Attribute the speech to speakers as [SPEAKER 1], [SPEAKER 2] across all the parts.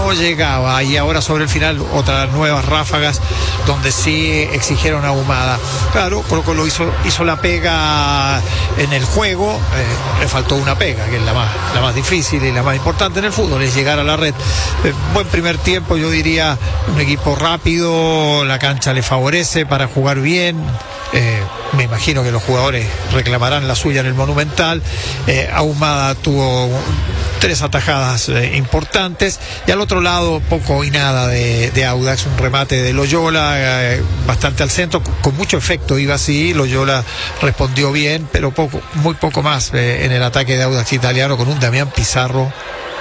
[SPEAKER 1] no llegaba, y ahora sobre el final otras nuevas ráfagas donde sí exigieron a Ahumada. Claro, Colo-Colo hizo la pega en el juego, le faltó una pega, que es la más difícil y la más importante en el fútbol, es llegar a la red. Buen primer tiempo, yo diría, un equipo rápido, la cancha le favorece para jugar bien. Me imagino que los jugadores reclamarán la suya en el Monumental. Ahumada tuvo 3 atajadas importantes, y al otro lado poco y nada de Audax, un remate de Loyola bastante al centro, con mucho efecto iba así. Loyola respondió bien, pero muy poco más en el ataque de Audax italiano, con un Damián Pizarro.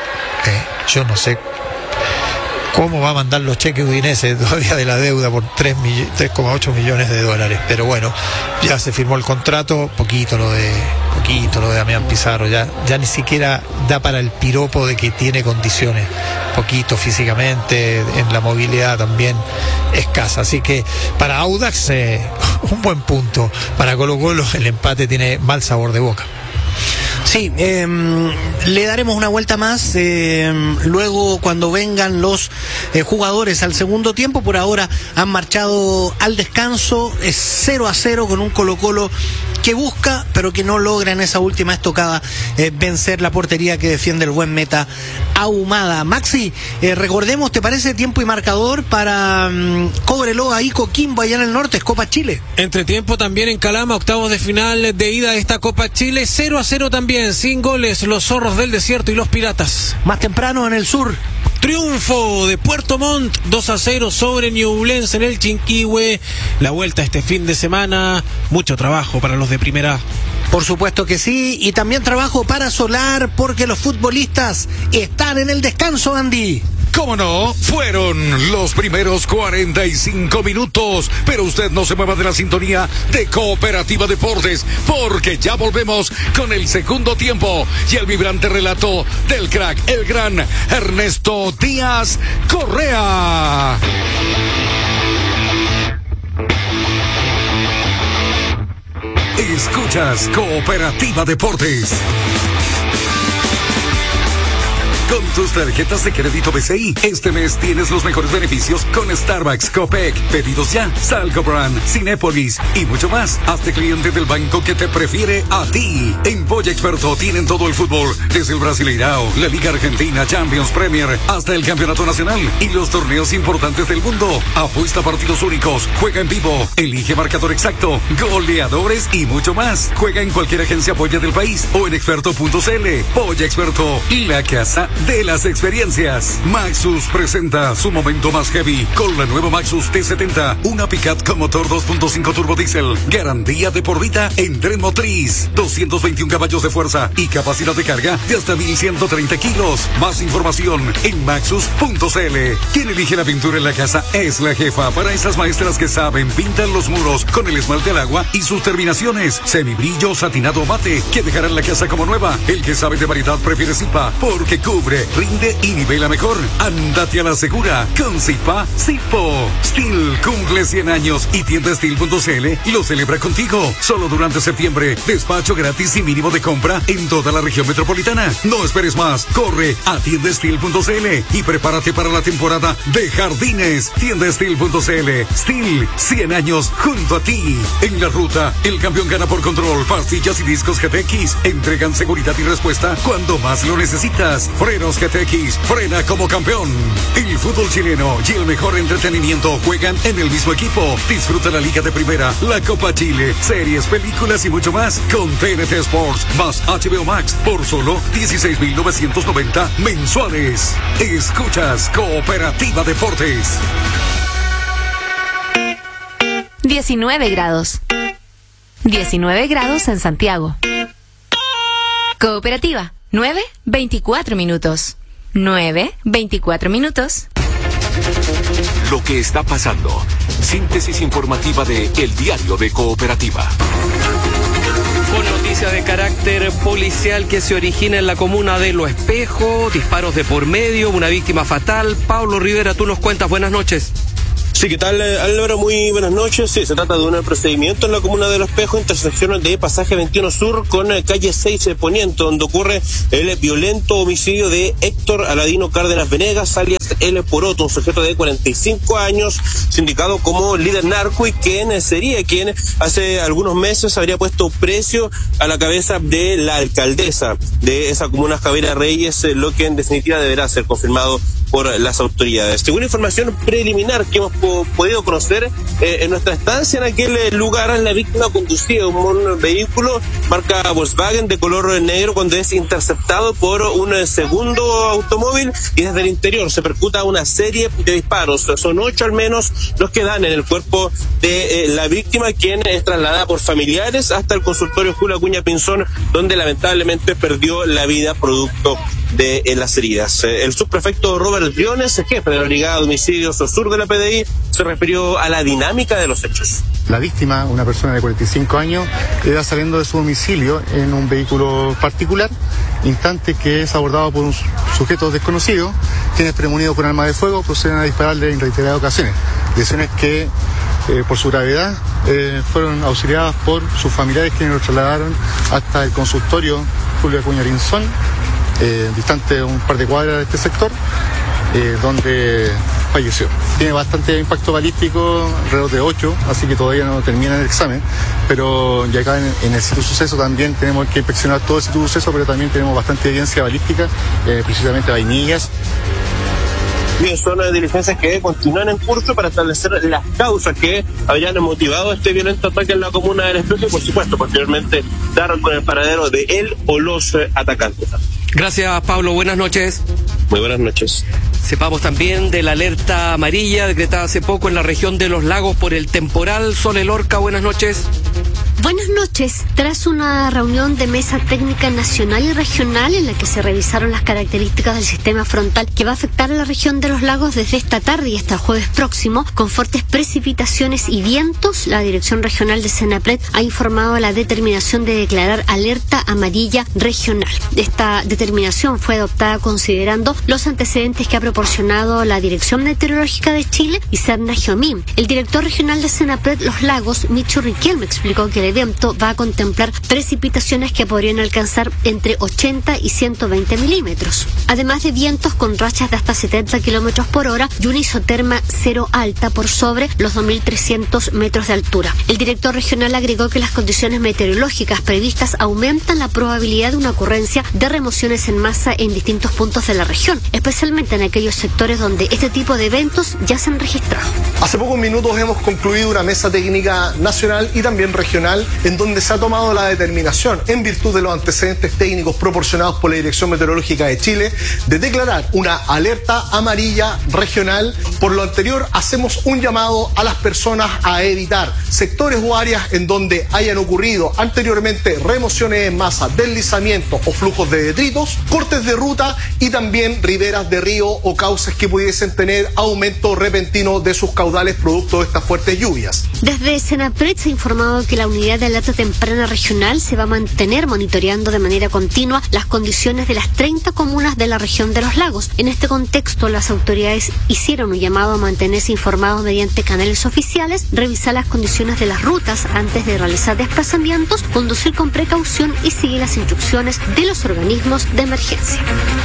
[SPEAKER 1] Yo no sé cómo va a mandar los cheques Udinese todavía de la deuda por 3,8 millones de dólares. Pero bueno, ya se firmó el contrato. Poquito lo de Damián Pizarro, ya ni siquiera da para el piropo de que tiene condiciones, poquito físicamente, en la movilidad también escasa. Así que para Audax un buen punto. Para Colo-Colo el empate tiene mal sabor de boca.
[SPEAKER 2] Sí, le daremos una vuelta más luego cuando vengan los jugadores al segundo tiempo. Por ahora han marchado al descanso, es 0-0 con un Colo-Colo que busca, pero que no logra en esa última estocada vencer la portería que defiende el buen meta Ahumada. Maxi, recordemos, ¿te parece tiempo y marcador para Cobreloa y Coquimbo allá en el norte? Es Copa Chile.
[SPEAKER 3] Entretiempo también en Calama, octavos de final de ida de esta Copa Chile, 0-0 también, sin goles, los Zorros del Desierto y los Piratas.
[SPEAKER 2] Más temprano en el sur,
[SPEAKER 3] triunfo de Puerto Montt, 2-0 sobre Ñublense en el Chinquihue. La vuelta este fin de semana, mucho trabajo para los de Primera.
[SPEAKER 2] Por supuesto que sí, y también trabajo para Solar, porque los futbolistas están en el descanso, Andy.
[SPEAKER 4] ¿Cómo no? Fueron los primeros 45 minutos, pero usted no se mueva de la sintonía de Cooperativa Deportes, porque ya volvemos con el segundo tiempo y el vibrante relato del crack, el gran Ernesto Díaz Correa. Escuchas Cooperativa Deportes. Con tus tarjetas de crédito BCI, este mes tienes los mejores beneficios con Starbucks, Copec, Pedidos Ya, Salco Brand, Cinépolis y mucho más. Hazte cliente del banco que te prefiere a ti. En Polla Experto tienen todo el fútbol, desde el Brasileirao, la Liga Argentina, Champions, Premier, hasta el Campeonato Nacional y los torneos importantes del mundo. Apuesta a partidos únicos, juega en vivo, elige marcador exacto, goleadores y mucho más. Juega en cualquier agencia Polla del país o en experto.cl. Polla Experto, la casa de las experiencias. Maxus presenta su momento más heavy con la nueva Maxus T70, una pick-up con motor 2.5 turbo diésel, garantía de por vida en tren motriz, 221 caballos de fuerza y capacidad de carga de hasta 1,130 kilos. Más información en maxus.cl. Quien elige la pintura en la casa es la jefa. Para esas maestras que saben, pintan los muros con el esmalte al agua y sus terminaciones semibrillo, satinado o mate, que dejarán la casa como nueva. El que sabe de variedad prefiere Zipa, porque cubre, rinde y nivela mejor. Ándate a la segura con Zipa Zipo. Steel cumple 100 años y tienda Steel.cl lo celebra contigo. Solo durante septiembre, despacho gratis y mínimo de compra en toda la región metropolitana. No esperes más, corre a tienda Steel.cl y prepárate para la temporada de jardines. Tienda Steel.cl. Steel, 100 años junto a ti. En la ruta, el campeón gana por control. Pastillas y discos GTX entregan seguridad y respuesta cuando más lo necesitas. Frenos GTX, frena como campeón. El fútbol chileno y el mejor entretenimiento juegan en el mismo equipo. Disfruta la Liga de Primera, la Copa Chile, series, películas y mucho más con TNT Sports más HBO Max por solo 16,990 mensuales. Escuchas Cooperativa Deportes.
[SPEAKER 5] 19 grados. 19 grados en Santiago. Cooperativa. 9:24 minutos. 9:24 minutos.
[SPEAKER 6] Lo que está pasando. Síntesis informativa de El Diario de Cooperativa.
[SPEAKER 7] Con noticia de carácter policial que se origina en la comuna de Lo Espejo, disparos de por medio, una víctima fatal. Pablo Rivera, tú nos cuentas, buenas noches.
[SPEAKER 8] Sí, ¿qué tal, Álvaro? Muy buenas noches. Sí, se trata de un procedimiento en la comuna de Lo Espejo, intersección de Pasaje 21 Sur con calle 6 Poniente, donde ocurre el violento homicidio de Héctor Aladino Cárdenas Venegas, alias Ernest L. Poroto, un sujeto de 45 años, sindicado como líder narco y quien sería quien hace algunos meses habría puesto precio a la cabeza de la alcaldesa de esa comuna, Javiera Reyes, lo que en definitiva deberá ser confirmado por las autoridades. Según información preliminar que hemos podido conocer en nuestra estancia en aquel lugar, la víctima conducía un vehículo marca Volkswagen de color negro cuando es interceptado por un segundo automóvil y desde el interior se percuta una serie de disparos. Son 8 al menos los que dan en el cuerpo de la víctima, quien es trasladada por familiares hasta el consultorio Julio Acuña Pinzón, donde lamentablemente perdió la vida producto de las heridas. El subprefecto Robert Briones, jefe de la Brigada de Homicidios Sur de la PDI, se refirió a la dinámica de los hechos.
[SPEAKER 9] La víctima, una persona de 45 años, iba saliendo de su domicilio en un vehículo particular, instante que es abordado por un sujeto desconocido, quienes premonidos con arma de fuego proceden a dispararle en reiteradas ocasiones. Lesiones que, por su gravedad, fueron auxiliadas por sus familiares, quienes lo trasladaron hasta el consultorio Julio Acuña Pinzón, distante un par de cuadras de este sector, donde falleció. Tiene bastante impacto balístico, alrededor de 8, así que todavía no termina el examen, pero ya acá en el sitio de suceso también tenemos que inspeccionar todo el sitio de suceso, pero también tenemos bastante evidencia balística, precisamente vainillas.
[SPEAKER 8] Bien, son diligencias que continúan en curso para establecer las causas que habrían motivado este violento ataque en la comuna del Espejo y, por supuesto, posteriormente dar con el paradero de él o los atacantes.
[SPEAKER 7] Gracias, Pablo. Buenas noches.
[SPEAKER 8] Muy buenas noches.
[SPEAKER 7] Sepamos también de la alerta amarilla decretada hace poco en la región de Los Lagos por el temporal. Sole Lorca, buenas noches.
[SPEAKER 10] Buenas noches. Tras una reunión de mesa técnica nacional y regional en la que se revisaron las características del sistema frontal que va a afectar a la región de Los Lagos desde esta tarde y hasta el jueves próximo, con fuertes precipitaciones y vientos, la Dirección Regional de Senapred ha informado la determinación de declarar alerta amarilla regional. Esta determinación fue adoptada considerando los antecedentes que ha proporcionado la Dirección Meteorológica de Chile y Serna Geomín. El director regional de Senapred Los Lagos, Micho Riquelme, explicó que el evento va a contemplar precipitaciones que podrían alcanzar entre 80 y 120 milímetros, además de vientos con rachas de hasta 70 kilómetros por hora y una isoterma cero alta por sobre los 2.300 metros de altura. El director regional agregó que las condiciones meteorológicas previstas aumentan la probabilidad de una ocurrencia de remociones en masa en distintos puntos de la región, especialmente en aquellos sectores donde este tipo de eventos ya se han registrado.
[SPEAKER 11] Hace pocos minutos hemos concluido una mesa técnica nacional y también regional en donde se ha tomado la determinación, en virtud de los antecedentes técnicos proporcionados por la Dirección Meteorológica de Chile, de declarar una alerta amarilla regional. Por lo anterior, hacemos un llamado a las personas a evitar sectores o áreas en donde hayan ocurrido anteriormente remociones en masa, deslizamientos o flujos de detritos, cortes de ruta y también riberas de río o cauces que pudiesen tener aumento repentino de sus caudales producto de estas fuertes lluvias.
[SPEAKER 10] Desde Senapred se ha informado que la unidad de alerta temprana regional se va a mantener monitoreando de manera continua las condiciones de las 30 comunas de la región de Los Lagos. En este contexto, las autoridades hicieron un llamado a mantenerse informados mediante canales oficiales, revisar las condiciones de las rutas antes de realizar desplazamientos, conducir con precaución y seguir las instrucciones de los organismos de emergencia.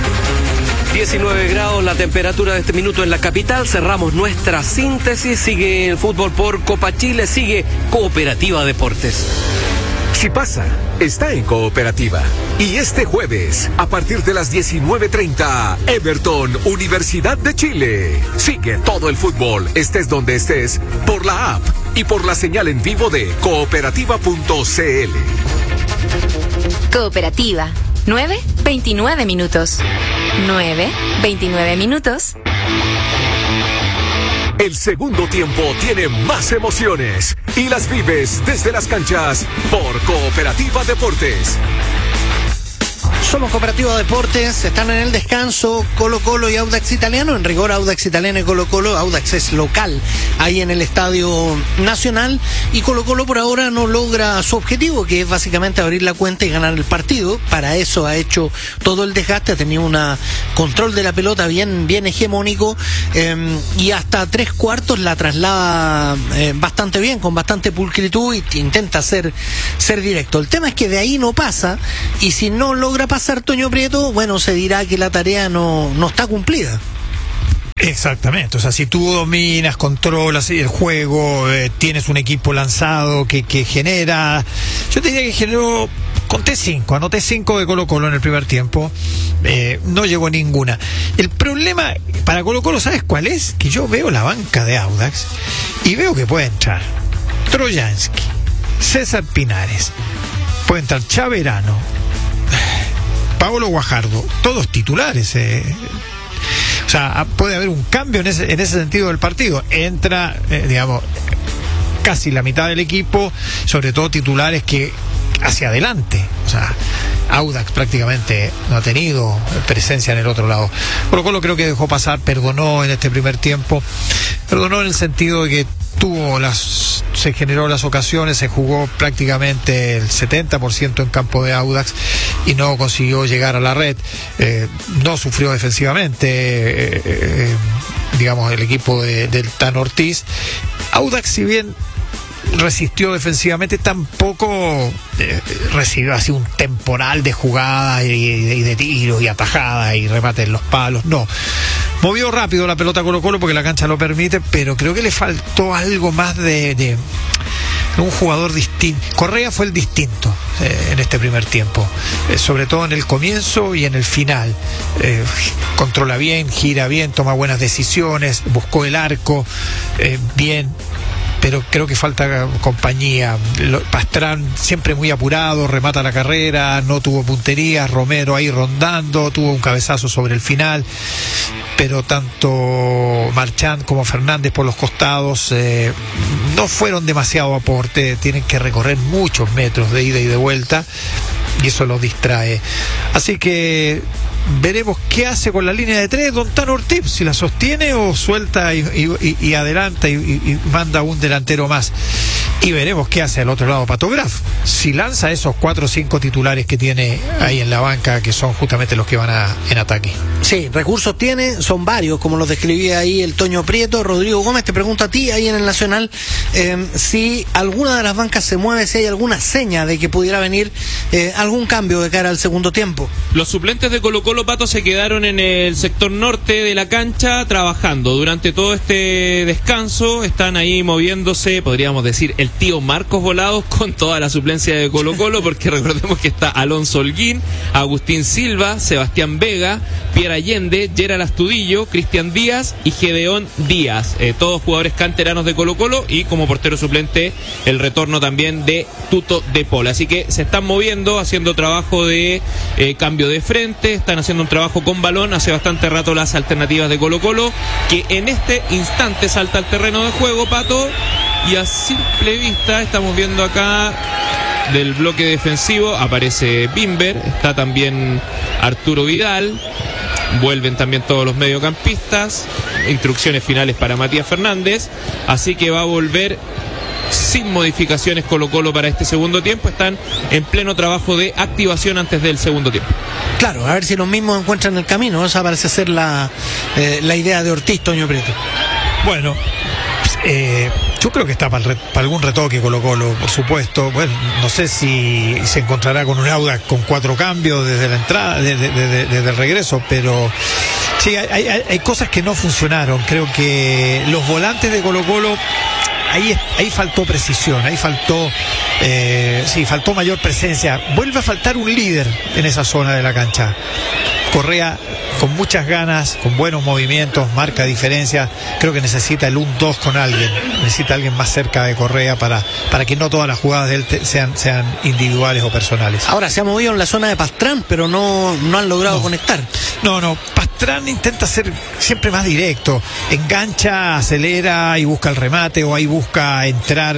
[SPEAKER 7] 19 grados la temperatura de este minuto en la capital. Cerramos nuestra síntesis. Sigue el fútbol por Copa Chile. Sigue Cooperativa Deportes.
[SPEAKER 6] Si pasa, está en Cooperativa. Y este jueves, a partir de las 19:30, Everton, Universidad de Chile. Sigue todo el fútbol, estés donde estés, por la app y por la señal en vivo de cooperativa.cl.
[SPEAKER 5] Cooperativa. 9:29 minutos. 9:29 minutos.
[SPEAKER 6] El segundo tiempo tiene más emociones y las vives desde las canchas por Cooperativa Deportes.
[SPEAKER 2] Somos Cooperativa Deportes, están en el descanso Colo-Colo y Audax Italiano. En rigor, Audax Italiano y Colo-Colo. Audax es local ahí en el Estadio Nacional y Colo-Colo por ahora no logra su objetivo, que es básicamente abrir la cuenta y ganar el partido. Para eso ha hecho todo el desgaste, ha tenido un control de la pelota bien hegemónico y hasta 3/4 la traslada bastante bien, con bastante pulcritud y intenta ser directo. El tema es que de ahí no pasa, y si no logra pasar Toño Prieto, bueno, se dirá que la tarea no está cumplida.
[SPEAKER 1] Exactamente, o sea, si tú dominas, controlas el juego, tienes un equipo lanzado que genera, yo te diría que generó, anoté 5 de Colo-Colo en el primer tiempo, no llegó ninguna. El problema para Colo-Colo, ¿sabes cuál es? Que yo veo la banca de Audax y veo que puede entrar Trojansky, César Pinares, puede entrar Chaverano, Pablo Guajardo, todos titulares, o sea, puede haber un cambio en ese sentido del partido. Entra, digamos, casi la mitad del equipo, sobre todo titulares que hacia adelante. O sea, Audax prácticamente no ha tenido presencia en el otro lado. Colo-Colo creo que dejó pasar, perdonó en este primer tiempo. Perdonó en el sentido de que se generó las ocasiones, se jugó prácticamente el 70% en campo de Audax y no consiguió llegar a la red, no sufrió defensivamente, digamos, el equipo del Tan Ortiz. Audax, si bien resistió defensivamente, tampoco recibió así un temporal de jugadas y de tiros y atajadas y remates en los palos, no. Movió rápido la pelota Colo-Colo porque la cancha lo permite, pero creo que le faltó algo más de un jugador distinto. Correa fue el distinto en este primer tiempo, sobre todo en el comienzo y en el final. Controla bien, gira bien, toma buenas decisiones, buscó el arco bien, pero creo que falta compañía. Pastrán siempre muy apurado, remata la carrera, no tuvo puntería. Romero ahí rondando, tuvo un cabezazo sobre el final, pero tanto Marchand como Fernández por los costados no fueron demasiado aporte. Tienen que recorrer muchos metros de ida y de vuelta y eso los distrae. Así que veremos qué hace con la línea de 3 Don Tan Ortiz, si la sostiene o suelta y adelanta y manda un delantero más. Y veremos qué hace al otro lado Pato Graf, si lanza esos 4 o 5 titulares que tiene ahí en la banca, que son justamente los que van en ataque.
[SPEAKER 2] Sí, recursos tiene, son varios, como los describía ahí el Toño Prieto. Rodrigo Gómez, te pregunto a ti ahí en el Nacional, si alguna de las bancas se mueve, si hay alguna seña de que pudiera venir algún cambio de cara al segundo tiempo.
[SPEAKER 12] Los suplentes de Colo-Colo, Pato, se quedaron en el sector norte de la cancha trabajando durante todo este descanso. Están ahí moviéndose, podríamos decir, el tío Marcos Volados con toda la suplencia de Colo-Colo, porque recordemos que está Alonso Holguín, Agustín Silva, Sebastián Vega, Pierre Allende, Gerald Astudillo, Cristian Díaz y Gedeón Díaz, todos jugadores canteranos de Colo-Colo, y como portero suplente el retorno también de Tuto de Paul. Así que se están moviendo, haciendo trabajo de cambio de frente, están haciendo un trabajo con balón. Hace bastante rato las alternativas de Colo-Colo, que en este instante salta al terreno de juego, Pato, y a simple vista estamos viendo acá del bloque defensivo aparece Bimber, está también Arturo Vidal, vuelven también todos los mediocampistas, instrucciones finales para Matías Fernández, así que va a volver sin modificaciones Colo-Colo para este segundo tiempo. Están en pleno trabajo de activación antes del segundo tiempo.
[SPEAKER 2] Claro, a ver si los mismos encuentran el camino. Esa parece ser la idea de Ortiz, Toño Prieto.
[SPEAKER 1] Bueno, yo creo que está para algún retoque Colo-Colo, por supuesto. Bueno, no sé si se encontrará con un Audax con 4 cambios desde la entrada, desde el regreso, pero sí, hay cosas que no funcionaron. Creo que los volantes de Colo-Colo, ahí faltó precisión, ahí faltó mayor presencia. Vuelve a faltar un líder en esa zona de la cancha. Correa con muchas ganas, con buenos movimientos, marca diferencia. Creo que necesita el 1-2 con alguien, necesita alguien más cerca de Correa para que no todas las jugadas de él sean individuales o personales.
[SPEAKER 2] Ahora se ha movido en la zona de Pastrán, pero no han logrado conectar.
[SPEAKER 1] No, Pastrán intenta ser siempre más directo, engancha, acelera y busca el remate, o ahí busca entrar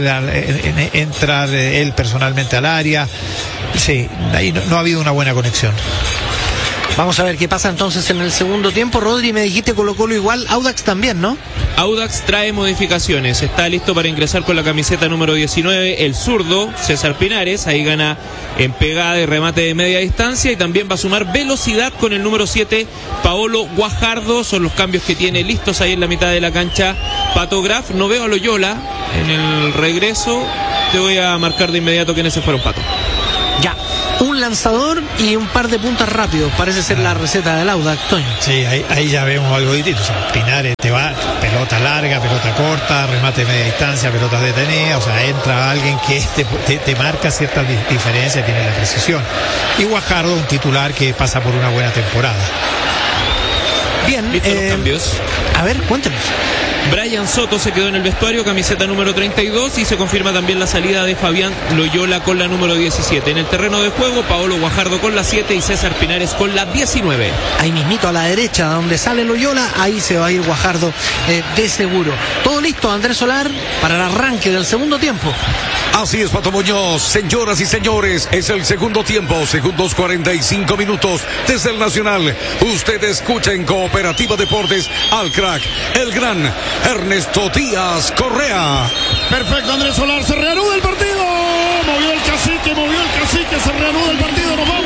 [SPEAKER 1] él personalmente al área. Sí, ahí no ha habido una buena conexión.
[SPEAKER 2] Vamos a ver qué pasa entonces en el segundo tiempo. Rodri, me dijiste Colo-Colo igual, Audax también, ¿no?
[SPEAKER 12] Audax trae modificaciones, está listo para ingresar con la camiseta número 19, el zurdo César Pinares, ahí gana en pegada y remate de media distancia, y también va a sumar velocidad con el número 7, Paolo Guajardo. Son los cambios que tiene listos ahí en la mitad de la cancha Pato Graf. No veo a Loyola en el regreso, te voy a marcar de inmediato quiénes se fueron, Pato.
[SPEAKER 2] Ya. un lanzador y un par de puntas rápidos. Parece ser la receta del Audax, Toño.
[SPEAKER 1] Sí, ahí ya vemos algo distinto. O sea, Pinares te va, pelota larga, pelota corta, remate de media distancia, pelotas detenidas. O sea, entra alguien que te marca ciertas diferencias, tiene la precisión. Y Guajardo, un titular que pasa por una buena temporada.
[SPEAKER 2] Bien,
[SPEAKER 12] ¿Listo los cambios?
[SPEAKER 2] A ver, cuéntenos.
[SPEAKER 12] Brian Soto se quedó en el vestuario, camiseta número 32, y se confirma también la salida de Fabián Loyola con la número 17. En el terreno de juego, Paolo Guajardo con la 7 y César Pinares con la 19.
[SPEAKER 2] Ahí mismito a la derecha, donde sale Loyola, ahí se va a ir Guajardo de seguro. Todo listo, Andrés Solar, para el arranque del segundo tiempo.
[SPEAKER 6] Así es, Pato Muñoz. Señoras y señores, es el segundo tiempo, segundos 45 minutos desde el Nacional. Usted escucha en Cooperativa Deportes al crack, el gran Ernesto Díaz Correa.
[SPEAKER 13] Perfecto, Andrés Solar, se reanuda el partido. Movió el cacique, se reanuda el partido. Nos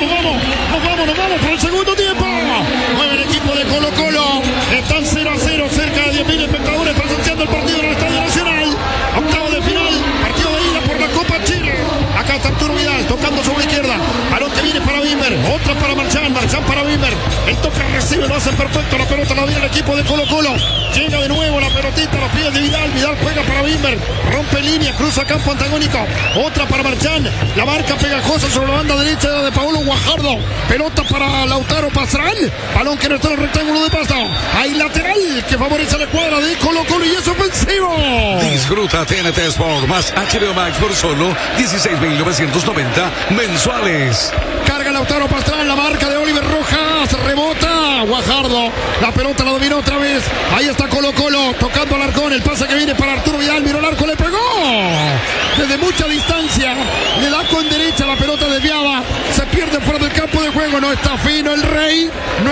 [SPEAKER 13] vamos por el segundo tiempo. Mueve el equipo de Colo Colo. Están 0-0, cerca de 10.000 espectadores presenciando el partido en el Estadio Nacional. Octavo de final, partido de ida por la Copa Chile. Acá está Arturo Vidal tocando sobre la izquierda. Balón que viene para Wimmer, otra para Marchán para Wimmer. El toque recibe, lo hace perfecto. La pelota la viene el equipo de Colo Colo. Llega de nuevo la pelotita a los pies de Vidal. Vidal juega para Wimmer, rompe línea, cruza campo antagónico. Otra para Marchán. La marca pegajosa sobre la banda derecha de Paolo Guajardo. Pelota para Lautaro Pastrán. Balón que no está en el rectángulo de pasto. Hay lateral que favorece a la cuadra de Colo Colo y es ofensivo.
[SPEAKER 6] Disfruta TNT Sport más HBO Max por solo 16.990 mensuales.
[SPEAKER 13] Carga Lautaro Pastrán, la marca de Oliver Rojas. Rebota Guajardo. La pelota la dominó otra vez. Ahí está Colo Colo tocando al arcón. El pase que viene para Arturo Vidal. Miró el arco, le pegó. Desde mucha distancia. Le da con derecha, la pelota desviada. Se pierde fuera del campo de juego. No está fino el Rey.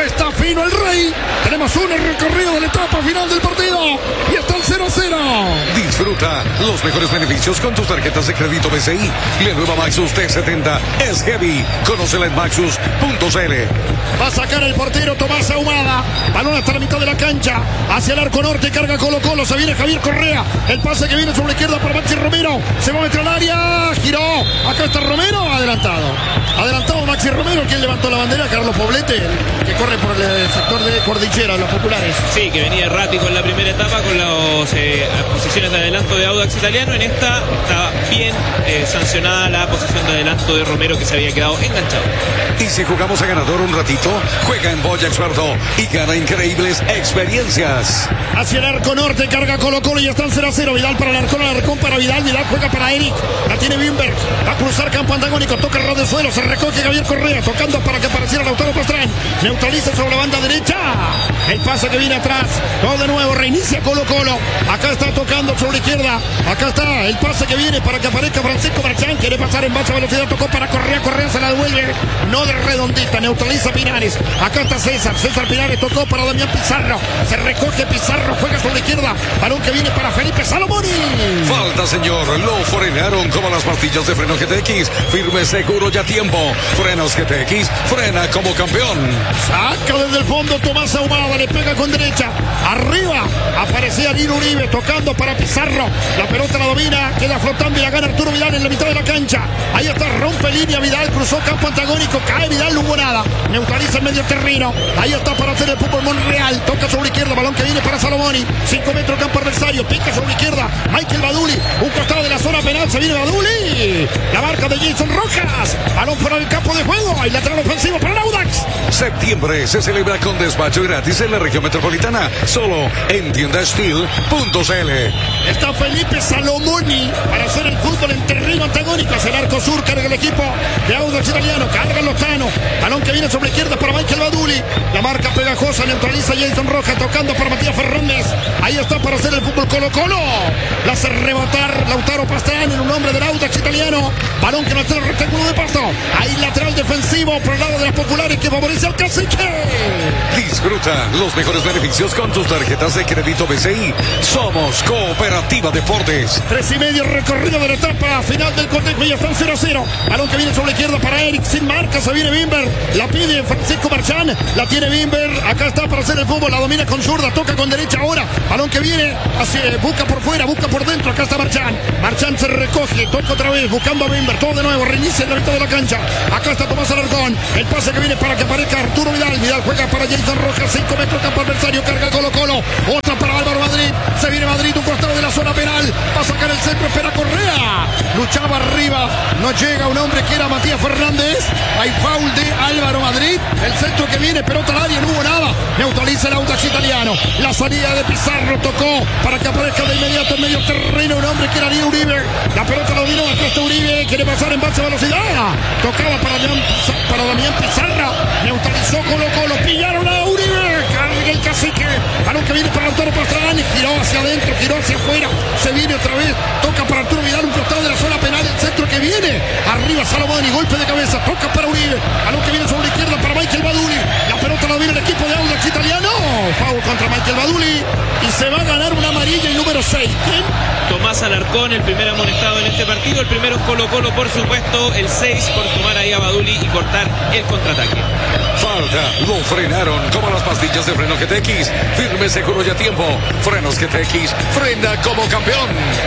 [SPEAKER 13] Tenemos un recorrido de la etapa final del partido. Y está el 0-0.
[SPEAKER 6] Disfruta los mejores beneficios con tus tarjetas de crédito BCI. La nueva Maxus T70 es heavy. Conócela en maxus.cl.
[SPEAKER 13] Va a sacar el portero Tomás Ahumada. Balón hasta la mitad de la cancha. Hacia el arco norte, carga Colo Colo. Se viene Javier Correa. El pase que viene sobre la izquierda para Maxi Romero. Se va a meter al área. Giró. Acá está Romero. Adelantado Maxi Romero. Quien levantó la bandera, Carlos Poblete, que corre por el sector de Cordillera, los populares.
[SPEAKER 12] Sí, que venía errático en la primera etapa con las posiciones de adelanto de Audax Italiano. En esta está bien sancionada la posición de adelanto de Romero, que se había quedado enganchado.
[SPEAKER 6] Y si jugamos a ganador un ratito, juega en Boya Experto y gana increíbles experiencias.
[SPEAKER 13] Hacia el arco norte, carga Colo Colo y están 0-0. Vidal para el arcón para Vidal. Vidal juega para Eric. La tiene Wimberg. Va a cruzar campo antagónico. Toca el ras de suelo. Se recoge Javier Correa. Tocando para que apareciera Lautaro Pastrán. Neutraliza sobre la banda derecha. El pase que viene atrás. Todo de nuevo. Reinicia Colo Colo. Acá está tocando sobre la izquierda. Acá está el pase que viene para que aparezca Francisco Marchán. Quiere pasar en baja velocidad. Tocó para Correa. Correa se la devuelve. No de redondita. Neutraliza Pinares. Acá está César Pinares tocó para Damián Pizarro. Se recoge Pizarro. Juega sobre la izquierda. Balón que viene para Felipe Salomoni.
[SPEAKER 6] Falta, señor. Lo frenaron como las pastillas de freno GTX. Firme, seguro y a tiempo. Frenos GTX. Frena como campeón.
[SPEAKER 13] Saca desde el fondo Tomás Ahumada. Le pega con derecha. Arriba aparecía Nino Uribe tocando para Pizarro. La pelota la domina. Queda flotando y la gana Arturo Vidal en la mitad de la cancha. Ahí está. Rompe línea Vidal. Cruzó campo antagónico. Cae Vidal. No hubo nada. Neutraliza el medio terreno. Ahí está para hacer el fútbol Monreal. Toca sobre la izquierda. Balón que viene para Salomoni. 5 metros campo adversario. Pica sobre la izquierda. Michael Baduli. Un costado de la zona penal. Se viene Baduli. La marca de Jason Rojas. Balón fuera del campo de juego. Hay lateral ofensivo para el Audax.
[SPEAKER 6] Septiembre se celebra con despacho gratis en la región metropolitana. Solo en tiendasteel.cl.
[SPEAKER 13] Está Felipe Salomoni para hacer el fútbol en terreno antagónico. Hacia el arco sur. Carga el equipo de Audax Italiano. Carga Lozano. Balón que viene sobre la izquierda para Michael Baduli. La marca pegajosa. Neutraliza Jason Rojas. Tocando para Matías Fernández. Ahí está para hacer el fútbol Colo Colo. La hace rebotar Lautaro Pastrán en un hombre del Audax Italiano. Balón que no está en el rectángulo de pasto. Ahí lateral defensivo por el lado de las populares que favorece al cacique.
[SPEAKER 6] Disfruta los mejores beneficios con tus tarjetas de crédito crédito BCI. Somos Cooperativa Deportes.
[SPEAKER 13] 3:30 recorrido de la etapa final del cotejo y están 0-0. Balón que viene sobre la izquierda para Eric, sin marca, se viene Bimber, la pide Francisco Marchán, la tiene Bimber, acá está para hacer el fútbol, la domina con zurda, toca con derecha ahora, balón que viene, busca por fuera, busca por dentro, acá está Marchán se recoge, toca otra vez, buscando a Bimber, todo de nuevo, reinicia en la mitad de la cancha, acá está Tomás Alarcón, el pase que viene para que aparezca Arturo Vidal juega para Jason Rojas, 5 metros campo adversario, carga Colo-Colo, otra para Álvaro Madrid, se viene Madrid, un costado de la zona penal, va a sacar el centro, espera Correa, luchaba arriba, no llega un hombre que era Matías Fernández, hay foul de Álvaro Madrid, el centro que viene, pelota al área, no hubo nada, neutraliza el Audax italiano, la salida de Pizarro tocó para que aparezca de inmediato en medio terreno un hombre que era Ariel Uribe, la pelota la dominó, acá está Uribe, quiere pasar en base a velocidad, tocaba para Damián Pizarra, neutralizó Colo-Colo, pillaron a Uribe, carga el cacique, balón que viene para Lautaro Pastrana, giró hacia adentro, giró hacia afuera, se viene otra vez, toca para Arturo Vidal, un costado de la zona penal, el centro que viene, arriba Salomón y golpe de cabeza, toca para Uribe, balón que viene sobre la izquierda para Michael Baduli, la pelota la viene el equipo de Audax italiano, foul contra Michael Baduli y se va a ganar una amarilla el número 6. ¿Quién?
[SPEAKER 12] Tomás Alarcón, el primer amonestado en este partido, el primero es Colo-Colo, por supuesto, el 6 por tomar ahí a Baduli y cortar el contraataque.
[SPEAKER 6] Falta, lo frenaron como las pastillas de freno GTX. Firme, seguro y a tiempo. Frenos GTX, frena como campeón.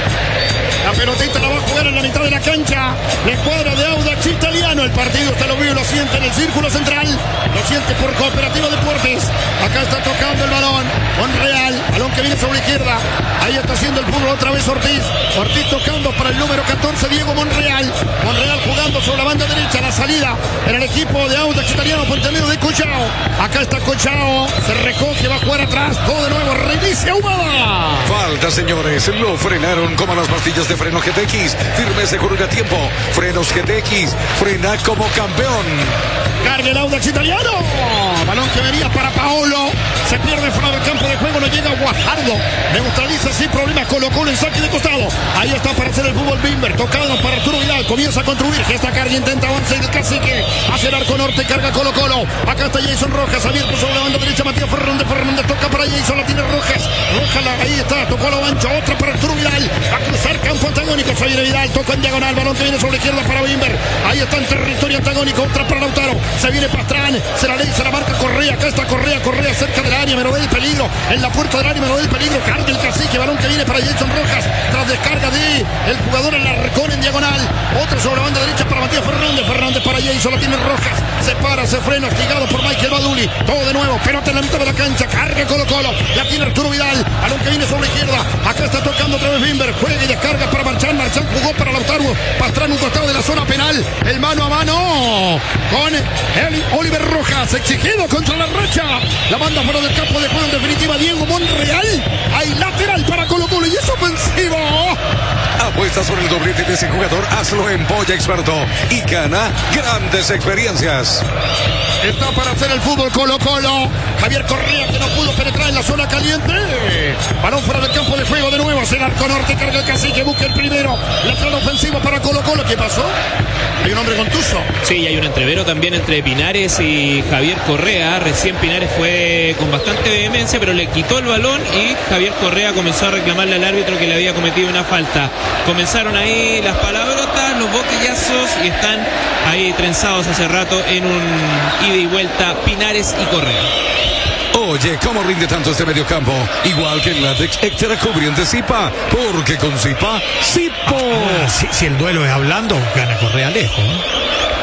[SPEAKER 13] La pelotita la va a jugar en la mitad de la cancha. La escuadra de Audax italiano. El partido usted lo vio y lo siente en el círculo central. Lo siente por Cooperativa Deportes. Acá está tocando el balón. Monreal. Balón que viene sobre la izquierda. Ahí está haciendo el fútbol otra vez Ortiz. Ortiz tocando para el número 14, Diego Monreal. Monreal jugando sobre la banda derecha. La salida en el equipo de Audax italiano por intermedio de Cochao. Acá está Cochao. Se recoge, va a jugar atrás. Todo de nuevo. Reinicia Humada.
[SPEAKER 6] Falta, señores. Lo frenaron como las pastillas de freno GTX. Firme, seguro y a tiempo. Frenos GTX. Frena como campeón.
[SPEAKER 13] Carga el Audax italiano. Balón que venía para Paolo. Se pierde fuera del campo de juego. No llega Guajardo. Neutraliza sin problemas. Colo-Colo en saque de costado. Ahí está para hacer el fútbol Bimber. Tocado para Arturo Vidal. Comienza a construir. Esta carga intenta avanzar el cacique. Hacia el arco norte. Carga Colo-Colo. Acá está Jason Rojas. Abierto sobre la banda derecha. Matías Fernández. Fernández toca para Jason. La tiene Rojas. Ahí está. Tocó a lo ancho. Otra para Arturo Vidal. A cruzar campo antagónico. Se viene Vidal. Toca en diagonal. Balón que viene sobre la izquierda para Bimber. Ahí está en territorio antagónico. Otra para Lautaro. Se viene Pastrán. Se la marca Correa. Acá está Correa. Correa cerca del área. Menor del peligro. En la puerta del área. Menor del peligro. Carga el cacique. Balón que viene para Jason Rojas. Tras descarga de el jugador en la recon en diagonal. Otro sobre la banda derecha para Matías Fernández. Fernández para Jason. La tiene Rojas. Se para. Se frena. Hostigado por Michael Baduli. Todo de nuevo. Pelota en la mitad de la cancha. Carga Colo-Colo. La tiene Arturo Vidal. Balón que viene sobre la izquierda. Acá está tocando otra vez Bimber. Juega y descarga para Marchán. Marchán jugó para Lautaro. Pastrán un costado de la zona penal. El mano a mano con el Oliver Rojas. Exigido contra la racha. La manda fuera del campo de juego en definitiva Diego Monreal. Hay lateral para Colo-Colo y es ofensivo.
[SPEAKER 6] Apuesta sobre el doblete de ese jugador. Hazlo en Polla Experto y gana grandes experiencias.
[SPEAKER 13] Está para hacer el fútbol Colo-Colo. Javier Correa que no pudo penetrar en la zona caliente. Balón fuera del campo de juego de nuevo. Hacia el arco norte. Carga el cacique. Busca el primero. Lateral ofensivo para Colo-Colo. ¿Qué pasó? Hay un hombre contuso.
[SPEAKER 12] Sí, y hay un entrevero también entre Pinares y Javier Correa. Recién Pinares fue con bastante vehemencia, pero le quitó el balón y Javier Correa comenzó a reclamarle al árbitro que le había cometido una falta. Comenzaron ahí las palabrotas, los boquillazos y están ahí trenzados hace rato en un ida y vuelta Pinares y Correa.
[SPEAKER 6] Oye, ¿cómo rinde tanto este mediocampo? Igual que el látex extra cubriente Zipa, porque con Zipa, Zipo.
[SPEAKER 1] Si el duelo es hablando, gana Correa lejos, ¿no?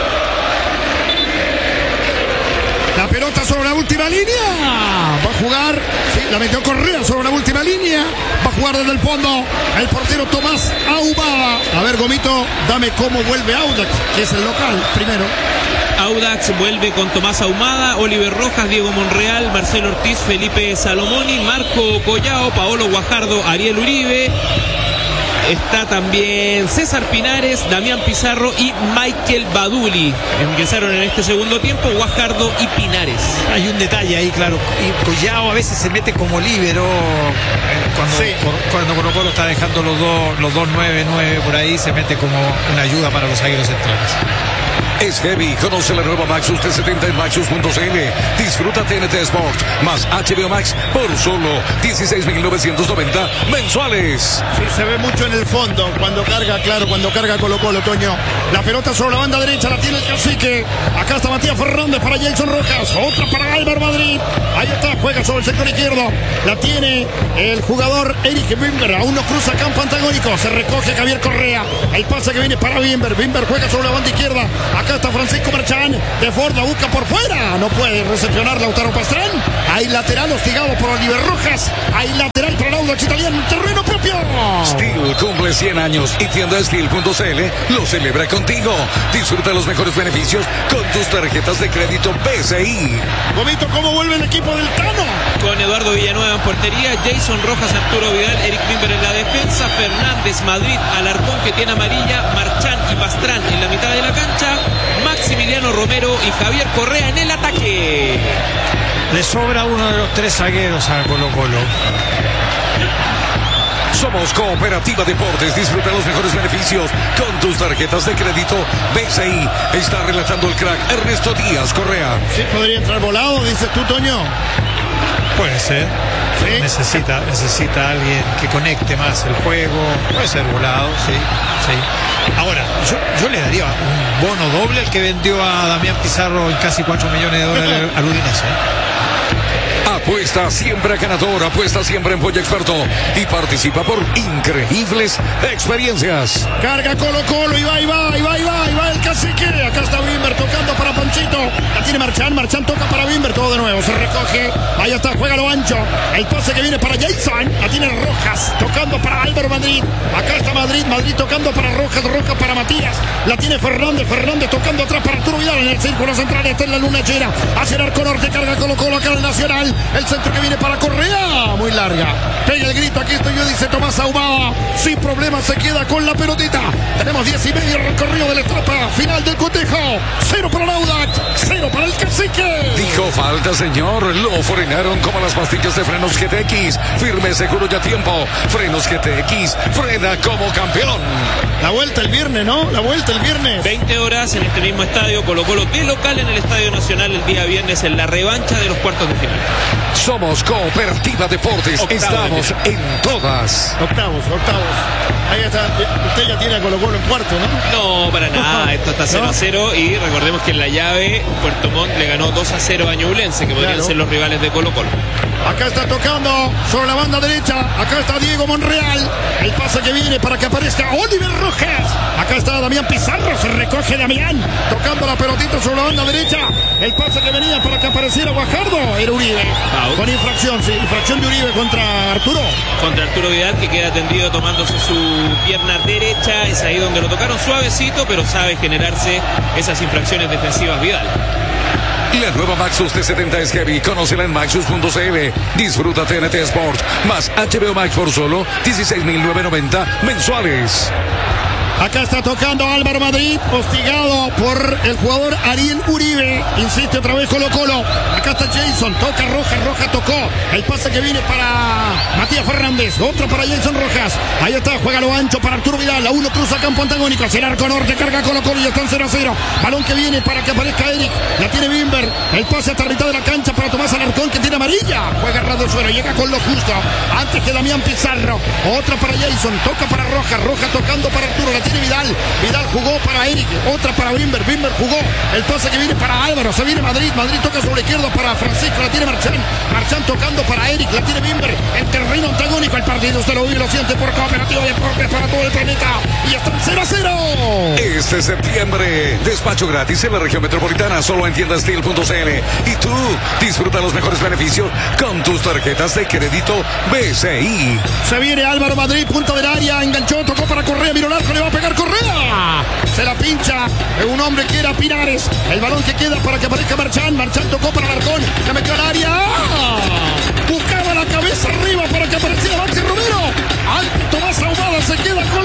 [SPEAKER 13] La pelota sobre la última línea. Va a jugar, sí, la metió Correa sobre la última línea. Va a jugar desde el fondo el portero Tomás Ahumada. A ver, Gomito, dame cómo vuelve Audax, que es el local primero.
[SPEAKER 12] Audax vuelve con Tomás Ahumada, Oliver Rojas, Diego Monreal, Marcelo Ortiz, Felipe Salomoni, Marco Collao, Paolo Guajardo, Ariel Uribe. está también César Pinares, Damián Pizarro y Michael Baduli. Ingresaron en este segundo tiempo Guajardo y Pinares.
[SPEAKER 1] Hay un detalle ahí, claro. Y Collao a veces se mete como líbero cuando Colo Colo está dejando los dos 9-9 por ahí, se mete como una ayuda para los zagueros centrales.
[SPEAKER 6] Es heavy. Conoce la nueva Maxus T70 en Maxus.cl. Disfruta TNT Sport más HBO Max por solo 16.990 mensuales.
[SPEAKER 13] Sí, se ve mucho en el fondo cuando carga Colo Colo, Toño. La pelota sobre la banda derecha la tiene el Cacique. Acá está Matías Fernández para Jason Rojas. Otra para Álvaro Madrid. Ahí está, juega sobre el sector izquierdo. La tiene el jugador Eric Bimber. Aún no cruza campo antagónico. Se recoge Javier Correa. El pase que viene para Bimber. Bimber juega sobre la banda izquierda. Acá está Francisco Marchán. De Ford la busca por fuera. No puede recepcionar Lautaro Pastrán. Hay lateral hostigado por Oliver Rojas. Hay lateral para el Audax Italiano en terreno propio.
[SPEAKER 6] Steel cumple 100 años y tienda Steel.cl lo celebra contigo. Disfruta los mejores beneficios con tus tarjetas de crédito BCI.
[SPEAKER 13] Gomito, ¿cómo vuelve el equipo del Tano?
[SPEAKER 12] Con Eduardo Villanueva en portería, Jason Rojas, Arturo Vidal, Eric Bimber en la defensa, Fernández, Madrid, Alarcón que tiene amarilla, Marchán y Pastrán en la mitad de la cancha, Maximiliano Romero y Javier Correa en el ataque.
[SPEAKER 1] Le sobra uno de los tres zagueros a Colo Colo.
[SPEAKER 6] Somos Cooperativa Deportes. Disfruta los mejores beneficios con tus tarjetas de crédito BCI. Está relatando el crack Ernesto Díaz Correa.
[SPEAKER 13] Sí, podría entrar volado, dices tú, Toño.
[SPEAKER 1] Puede ser. ¿Sí? Necesita alguien que conecte más el juego. Puede ser volado, sí. Ahora, yo le daría un bono doble al que vendió a Damián Pizarro en casi $4 millones al Udinese.
[SPEAKER 6] Apuesta siempre a ganador, apuesta siempre en Pollo Experto y participa por increíbles experiencias.
[SPEAKER 13] Carga Colo Colo y va el Cacique. Acá está Bimber tocando para Panchito. La tiene Marchán toca para Bimber, todo de nuevo, se recoge. Ahí está, juega lo ancho. El pase que viene para Jason. La tiene Rojas, tocando para Álvaro Madrid. Acá está Madrid tocando para Rojas para Matías. La tiene Fernández tocando atrás para Arturo Vidal en el círculo central. Está en la luna llena. Hacia el arco norte, carga Colo Colo acá en el Nacional. El centro que viene para Correa, muy larga. Pega el grito, aquí estoy yo, dice Tomás Ahumada. Sin problema se queda con la pelotita. Tenemos 10 y medio recorrido de la etapa final del cotejo. 0 para el Audax, 0 para el Cacique.
[SPEAKER 6] Dijo falta, señor. Lo frenaron como las pastillas de frenos GTX. Firme, seguro y a tiempo. Frenos GTX, frena como campeón.
[SPEAKER 13] La vuelta el viernes, ¿no? La vuelta el viernes.
[SPEAKER 12] 20 horas en este mismo estadio. Colo Colo de local en el Estadio Nacional el día viernes en la revancha de los cuartos de final.
[SPEAKER 6] Somos Cooperativa Deportes. Estamos en todas.
[SPEAKER 13] Octavos. Ahí está. Usted ya tiene a Colo Colo en cuarto, ¿no?
[SPEAKER 12] No, para nada. Esto está 0-0 y recordemos que en la llave Puerto Montt le ganó 2-0 a Ñublense, que podrían ser los rivales de Colo Colo.
[SPEAKER 13] Acá está tocando sobre la banda derecha. Acá está Diego Monreal. El pase que viene para que aparezca Oliver Rojas. Acá está Damián Pizarro. Se recoge Damián. Tocando la pelotita sobre la banda derecha. El pase que venía para que apareciera Guajardo. Era Uribe. Con infracción, sí. Infracción de Uribe contra Arturo.
[SPEAKER 12] Contra Arturo Vidal, que queda tendido tomándose su pierna derecha. Es ahí donde lo tocaron suavecito, pero sabe generarse esas infracciones defensivas Vidal.
[SPEAKER 6] La nueva Maxus T70 es heavy. Conócela en Maxus.cl. Disfruta TNT Sport más HBO Max por solo 16.990 mensuales.
[SPEAKER 13] Acá está tocando Álvaro Madrid, hostigado por el jugador Ariel Uribe. Insiste otra vez Colo Colo. Acá está Jason, toca Rojas tocó. El pase que viene para Matías Fernández, otro para Jason Rojas. Ahí está, juega lo ancho para Arturo Vidal. A uno cruza campo antagónico, hacia el arco norte, carga Colo Colo y están 0-0. Balón que viene para que aparezca Eric. La tiene Bimber. El pase hasta la mitad de la cancha para Tomás Alarcón, que tiene amarilla. Juega ras del suelo, llega con lo justo. Antes que Damián Pizarro. Otra para Jason, toca para Rojas tocando para Arturo. La tiene Vidal jugó para Eric, otra para Bimber jugó, el pase que viene para Álvaro, se viene Madrid toca sobre la izquierda para Francisco, la tiene Marchán tocando para Eric, la tiene Bimber, en terreno antagónico el partido, usted lo vive y lo siente por Cooperativa Deportes para todo el planeta, y están 0-0.
[SPEAKER 6] Este septiembre, despacho gratis en la región metropolitana, solo en tiendasteel.cl, y tú disfruta los mejores beneficios con tus tarjetas de crédito BCI.
[SPEAKER 13] Se viene Álvaro Madrid, punta del área, enganchó, tocó para Correa, miró el arco, le va a pegar Correa. Se la pincha un hombre que era Pinares. El balón que queda para que aparezca Marchán tocó para Alarcón, le metió al área. Buscaba la cabeza arriba para que apareciera Maxi Romero. Tomás Ahumada se queda con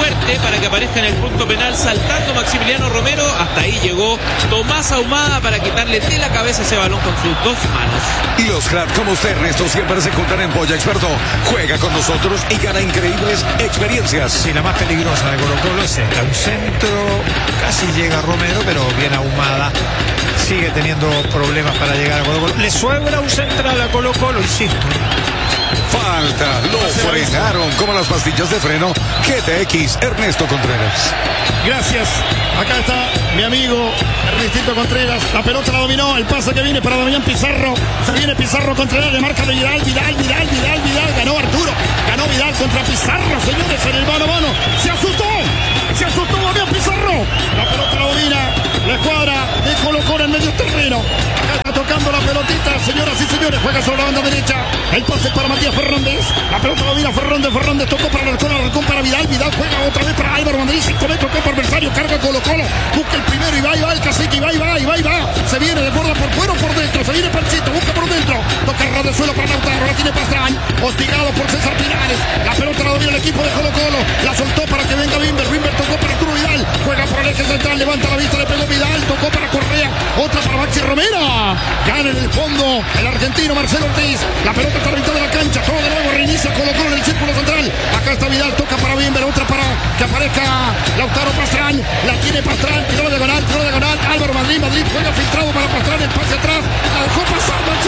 [SPEAKER 12] fuerte para que aparezca en el punto penal saltando Maximiliano Romero. Hasta ahí llegó Tomás Ahumada para quitarle de la cabeza ese balón con sus dos manos.
[SPEAKER 6] Y los cracks como usted, Ernesto, siempre se juntan en Polla Experto. Juega con nosotros y gana increíbles experiencias.
[SPEAKER 1] Sí, la más peligrosa de Colo-Colo es esta. Un centro, casi llega Romero, pero bien Ahumada. Sigue teniendo problemas para llegar a Colo-Colo. Le sobra un central a Colo-Colo, insisto.
[SPEAKER 6] Falta, lo frenaron como las pastillas de freno GTX Ernesto Contreras.
[SPEAKER 13] Gracias. Acá está mi amigo Ernestito Contreras. La pelota la dominó. El pase que viene para Damián Pizarro. Se viene Pizarro contra él. Le marca de Vidal. Ganó Arturo. Ganó Vidal contra Pizarro, señores, en el mano a mano. Se asustó Damián Pizarro. La pelota la domina la escuadra de Colo-Colo en medio terreno. Acá está tocando la pelotita, señoras y señores. Juega sobre la banda derecha. El pase para Matías Fernández. La pelota la domina Fernández tocó para Alarcón para Vidal. Vidal juega otra vez para Álvaro Madrid. 5 metros campo adversario. Carga Colo-Colo. Busca el primero y va el cacique. Y va. Se viene de borda por fuera o por dentro. Se viene Panchito. Busca por dentro. Toca el ras de suelo para Lautaro. La tiene Pastrán. Hostigado por César Pinares. La pelota la domina el equipo de Colo-Colo. La soltó para que venga Bimber. Bimber tocó para Arturo Vidal. Juega por el eje central. Levanta la vista. Le pegó Vidal. Tocó para Correa. Otra para Maxi Romero. Gana en el fondo el argentino Marcelo Ortiz. La pelota está a la mitad de la cancha. Todo de nuevo reinicia Colo-Colo en el círculo central. Acá está Vidal. Toca para Bimber. Otra para que aparezca Lautaro Pastrán. La tiene Pastrán. Tiró de ganar. Álvaro Madrid juega filtrado para Pastrán. El pase atrás. La dejó pasar Maxi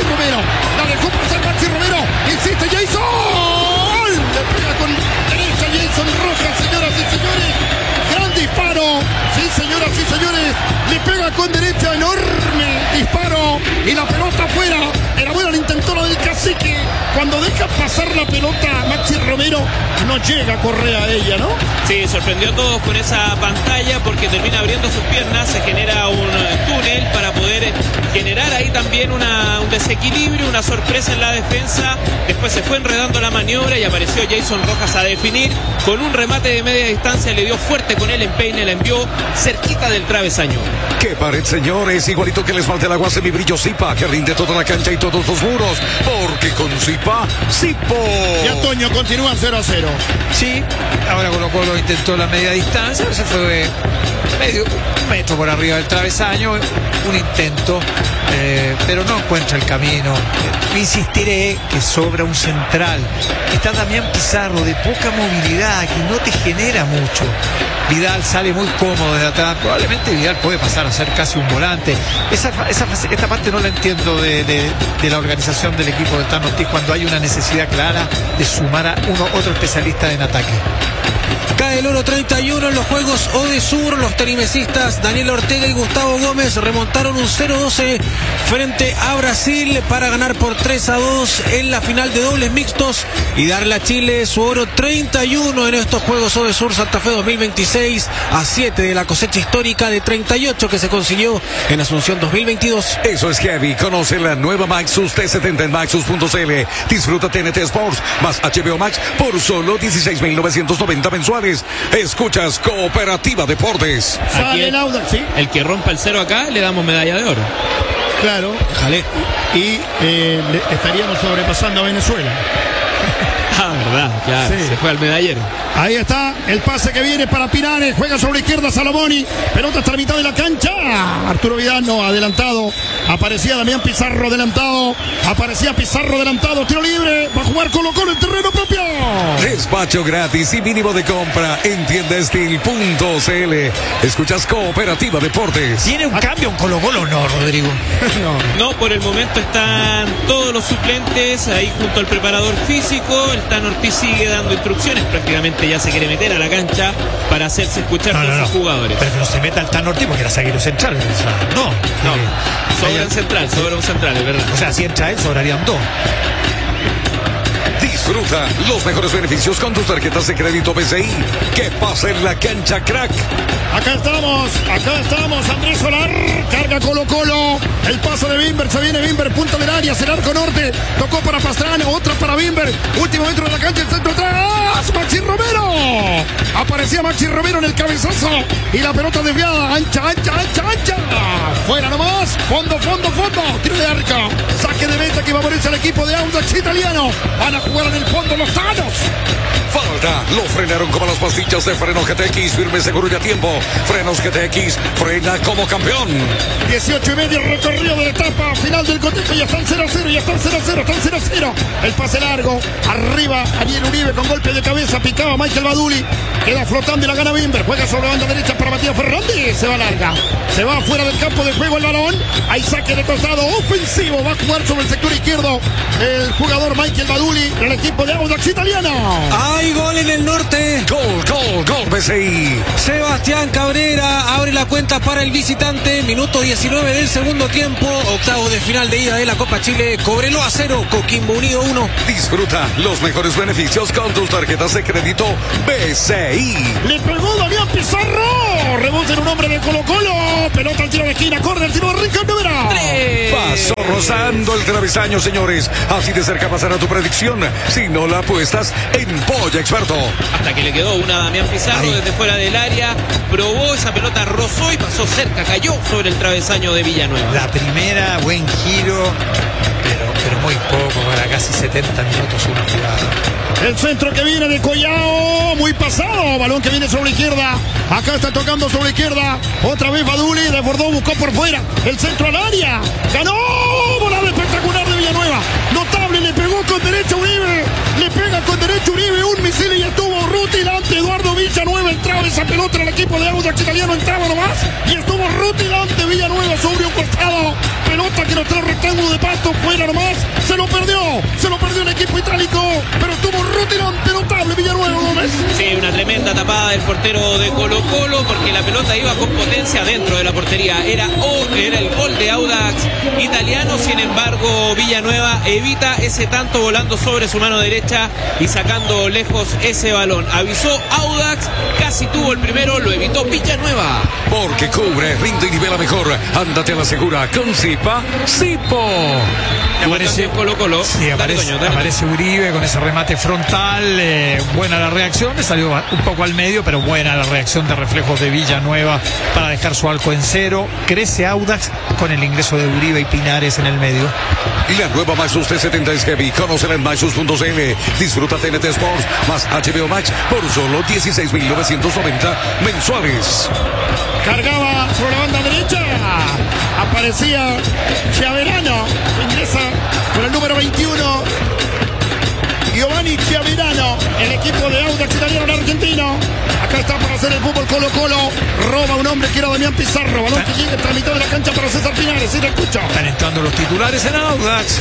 [SPEAKER 13] Romero. Insiste Jason. Le pega con derecha Jason Rojas, señoras y señores. Gran disparo. Sí, señoras y señores. Le pega con derecha. Enorme disparo. Y la pelota afuera. Era buena la intentona del cacique. Cuando deja pasar la pelota Maxi Romero, no llega Correa a ella, ¿no?
[SPEAKER 12] Sí, sorprendió a todos con esa pantalla porque termina abriendo sus piernas, se genera un túnel para poder generar ahí también un desequilibrio, una sorpresa en la defensa. Después se fue enredando la maniobra y apareció Jason Rojas a definir con un remate de media distancia, le dio fuerte con el empeine, la envió cerquita del travesaño.
[SPEAKER 6] ¡Qué pared, señores! Igualito que el esmalte del agua semibrillo Zipa, que rinde toda la cancha y todos los muros, porque con Zipa, Zipo.
[SPEAKER 13] Y Antonio continúa 0-0.
[SPEAKER 1] Sí, ahora Colo-Colo intentó la media distancia, se fue un metro por arriba del travesaño, un intento, pero no encuentra el camino. Insistiré que sobra un central. Está Damián Pizarro, de poca movilidad, que no te genera mucho. Vidal sale muy cómodo desde atrás. Probablemente Vidal puede pasar a ser casi un volante. Esta parte no la entiendo de la organización del equipo de Tano Ortiz cuando hay una necesidad clara de sumar a otro especialista en ataque.
[SPEAKER 3] Cae el oro 31 en los Juegos Odesur. Los tenisistas Daniel Ortega y Gustavo Gómez remontaron un 0-12 frente a Brasil para ganar por 3-2 en la final de dobles mixtos y darle a Chile su oro 31 en estos Juegos Odesur Santa Fe 2026, a 7 de la cosecha histórica de 38 que se consiguió en Asunción 2022.
[SPEAKER 6] Eso es heavy. Conoce la nueva Maxus T70 en Maxus.cl. Disfruta TNT Sports más HBO Max por solo 16.990 mensuales. Escuchas Cooperativa Deportes.
[SPEAKER 12] El que rompa el cero acá le damos medalla de oro.
[SPEAKER 13] Claro.
[SPEAKER 3] Jale.
[SPEAKER 13] Y estaríamos sobrepasando a Venezuela.
[SPEAKER 12] Ah, verdad, ya sí. Se fue al medallero.
[SPEAKER 13] Ahí está el pase que viene para Pinares. Juega sobre la izquierda Salomoni. Pelota hasta la mitad de la cancha. Arturo Vidal no, adelantado. Aparecía Damián Pizarro adelantado. Tiro libre. Va a jugar Colo-Colo en terreno propio.
[SPEAKER 6] Despacho gratis y mínimo de compra en tiendastil.cl. Escuchas Cooperativa Deportes.
[SPEAKER 1] ¿Tiene un cambio en Colo-Colo o no, Rodrigo?
[SPEAKER 12] No, por el momento están todos los suplentes ahí junto al preparador físico. El Tano Ortiz sigue dando instrucciones, prácticamente ya se quiere meter a la cancha para hacerse escuchar con sus jugadores.
[SPEAKER 1] Pero que no se meta el Tano Ortiz porque era zaguero central.
[SPEAKER 12] Sobra un central, es verdad.
[SPEAKER 1] O sea, si entra él, sobrarían dos.
[SPEAKER 6] Disfruta los mejores beneficios con tus tarjetas de crédito BCI. Que pasa en la cancha, crack.
[SPEAKER 13] Acá estamos, Andrés Solar, carga Colo-Colo, el paso de Bimber, se viene Bimber, punta del área, hacia el arco norte, tocó para Pastrana, otra para Bimber, último metro de la cancha, el centro atrás, Maxi Romero, aparecía Maxi Romero en el cabezazo, y la pelota desviada, ancha, fuera nomás, fondo, tiro de arca, saque de meta que favorece al equipo de Audax Italiano. Van a jugar en el fondo los tanos.
[SPEAKER 4] Falta, lo frenaron como las pastillas de freno GTX, firme, seguro y a tiempo. Frenos GTX, frena como campeón.
[SPEAKER 13] 18:30 recorrido de la etapa final del cotejo, ya están 0-0, ya están 0-0, están 0-0. El pase largo, arriba Ariel Uribe con golpe de cabeza, picaba Michael Baduli, queda flotando y la gana Bimber, juega sobre banda derecha para Matías Fernández, se va larga, se va fuera del campo de juego el balón, hay saque de costado ofensivo, va a jugar sobre el sector izquierdo el jugador Michael Baduli, el equipo de Audax Italiano.
[SPEAKER 3] Hay gol en el norte.
[SPEAKER 4] Gol, BCI.
[SPEAKER 3] Sebastián Cabrera abre la cuenta para el visitante. Minuto 19 del segundo tiempo. Octavo de final de ida de la Copa Chile. Cobreloa 0, Coquimbo Unido 1.
[SPEAKER 4] Disfruta los mejores beneficios con tus tarjetas de crédito BCI.
[SPEAKER 13] Le pegó Damián Pizarro. Rebote en un hombre de Colo-Colo. Pelota al tiro de esquina. Corre el tiro de Rincón Rivera.
[SPEAKER 4] Pasó rozando el travesaño, señores. Así de cerca pasará tu predicción. Si no la apuestas en Polla Experto.
[SPEAKER 12] Hasta que le quedó una Damián Pizarro desde fuera del área. Probó esa pelota, rozó y pasó cerca. Cayó sobre el travesaño de Villanueva.
[SPEAKER 1] La primera, buen giro, pero muy poco, para casi 70 minutos una jugada.
[SPEAKER 13] El centro que viene de Collao, muy pasado, balón que viene sobre la izquierda, acá está tocando sobre la izquierda, otra vez Baduli, desbordó, buscó por fuera, el centro al área, ganó, volada espectacular de Villanueva, notable, le pegó con derecho Uribe, le pega con derecho Uribe, un misil y estuvo rutilante Eduardo Villanueva, entraba esa pelota en el equipo de Audax Italiano, entraba nomás, y estuvo rutilante Villanueva sobre un costado, pelota que no trae rectángulo de pasto, fuera nomás, se lo perdió el equipo itálico, pero estuvo rutilante, notable Villanueva Gómez.
[SPEAKER 12] Sí, una tremenda tapada del portero de Colo-Colo porque la pelota iba con potencia dentro de la portería. Era el gol de Audax Italiano, sin embargo Villanueva evita ese tanto volando sobre su mano derecha y sacando lejos ese balón. Avisó Audax, casi tuvo el primero, lo evitó Villanueva.
[SPEAKER 4] Porque cubre, rinde y nivela mejor. Ándate a la segura con Zipa Zipo.
[SPEAKER 1] Aparece
[SPEAKER 12] Colo-Colo.
[SPEAKER 1] Sí, aparece Uribe con ese remate frontal. Buena la reacción, le salió un poco al medio, pero buena la reacción de reflejos de Villanueva para dejar su arco en cero. Crece Audax con el ingreso de Uribe y Pinares en el medio.
[SPEAKER 4] La nueva Maxus T70 es heavy. Conócela en Maxus.cl. Disfruta TNT Sports más HBO Max por solo 16.990 mensuales.
[SPEAKER 13] Cargaba por la banda derecha. Aparecía Chiaverano. Ingresa con el número 21. Giovanni Chiaverano, el equipo de Audax Italiano argentino. Acá está para hacer el fútbol Colo-Colo. Roba un hombre que era Damián Pizarro. Balón que llega entre la mitad de la cancha para César Pinares. Sí, te escucho.
[SPEAKER 1] Están entrando los titulares en Audax.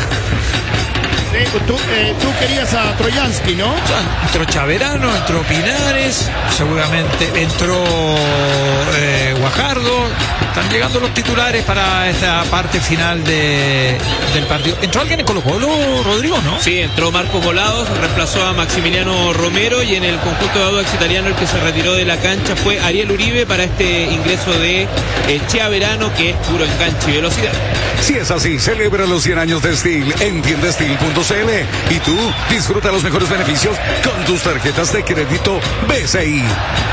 [SPEAKER 13] Tú querías a Troyansky, ¿no?
[SPEAKER 1] Entró Chaverano, entró Pinares, seguramente entró Guajardo. Están llegando los titulares para esta parte final del partido. ¿Entró alguien en Colo-Colo, Rodrigo, no?
[SPEAKER 12] Sí, entró Marcos Volados, reemplazó a Maximiliano Romero y en el conjunto de Audax Italiano el que se retiró de la cancha fue Ariel Uribe para este ingreso de Chiaverano, que es puro enganche y velocidad.
[SPEAKER 4] Si es así, celebra los 100 años de Steel en tiendasteel.cl y tú disfruta los mejores beneficios con tus tarjetas de crédito BCI.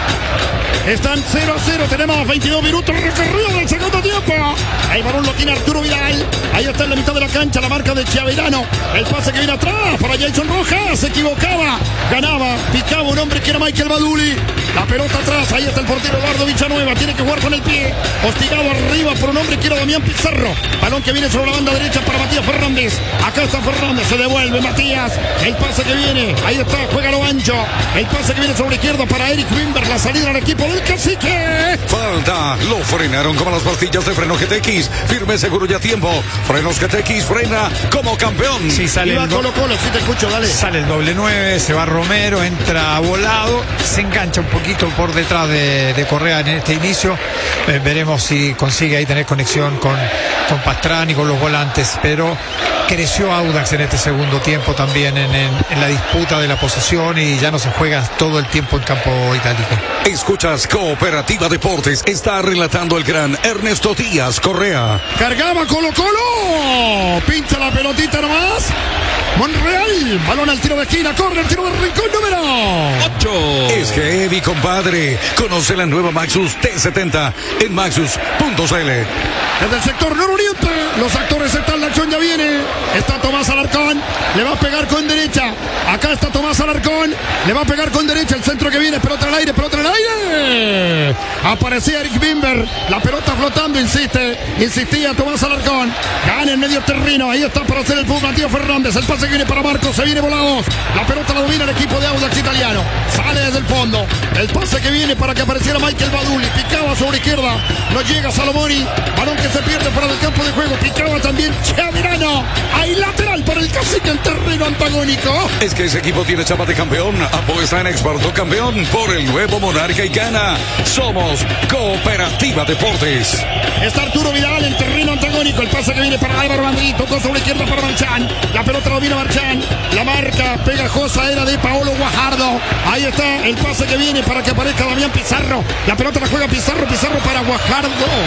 [SPEAKER 13] Están 0-0, tenemos 22 minutos recorrido del segundo tiempo. El balón lo tiene Arturo Vidal. Ahí está en la mitad de la cancha la marca de Chiaverano. El pase que viene atrás para Jason Rojas. Se equivocaba, ganaba, picaba un hombre que era Michael Baduli. La pelota atrás, ahí está el portero Eduardo Villanueva. Tiene que jugar con el pie. Hostigado arriba por un hombre que era Damián Pizarro. Balón que viene sobre la banda derecha para Matías Fernández. Acá está Fernández, se devuelve Matías. El pase que viene, ahí está, juega lo ancho. El pase que viene sobre la izquierda para Eric Wimber. La salida al equipo del Cacique.
[SPEAKER 4] Falta, lo frenaron como las pastillas de freno GTX. Firme, seguro y a tiempo. Frenos GTX, frena como campeón.
[SPEAKER 1] Sí, sale
[SPEAKER 13] el Colo-Colo, sí te escucho, dale.
[SPEAKER 1] Sale el doble 9, se va Romero, entra Volado, se engancha un poquito por detrás de Correa en este inicio. Veremos si consigue ahí tener conexión con Pastrani, con los volantes, pero creció Audax en este segundo tiempo también en la disputa de la posesión y ya no se juega todo el tiempo en campo itálico.
[SPEAKER 4] Escuchas Cooperativa Deportes, está relatando el gran Ernesto Díaz Correa.
[SPEAKER 13] Cargaba Colo-Colo, pincha la pelotita nomás. Monreal, balón al tiro de esquina, corre el tiro del rincón número
[SPEAKER 12] 8.
[SPEAKER 4] Es heavy, compadre. Conoce la nueva Maxus T70 en Maxus.cl.
[SPEAKER 13] Desde el sector nororiente, los actores están, la acción ya viene. Está Tomás le va a pegar con derecha. Acá está Tomás Alarcón, le va a pegar con derecha. El centro que viene, pelota al aire, pelota al aire. Aparecía Eric Bimber, la pelota flotando, insistía Tomás Alarcón. Gana en medio terreno, ahí está para hacer el fútbol Matías Fernández. El pase que viene para Marcos, se viene Volados. La pelota la domina el equipo de Audax italiano. Sale desde el fondo. El pase que viene para que apareciera Michael Baduli. Picaba sobre izquierda, no llega Salomoni. Balón que se pierde fuera del campo de juego. Picaba también Chaverano. Hay lateral para el Cacique en terreno antagónico.
[SPEAKER 4] Es que ese equipo tiene chapa de campeón. Apuesta en Experto Campeón por el nuevo Monarca y gana. Somos Cooperativa Deportes.
[SPEAKER 13] Está Arturo Vidal en terreno antagónico. El pase que viene para Álvaro Madrid. Tocó sobre izquierda para Marchán. La pelota domina Marchán. La marca pegajosa era de Paolo Guajardo. Ahí está el pase que viene para que aparezca Damián Pizarro. La pelota la juega Pizarro para Guajardo.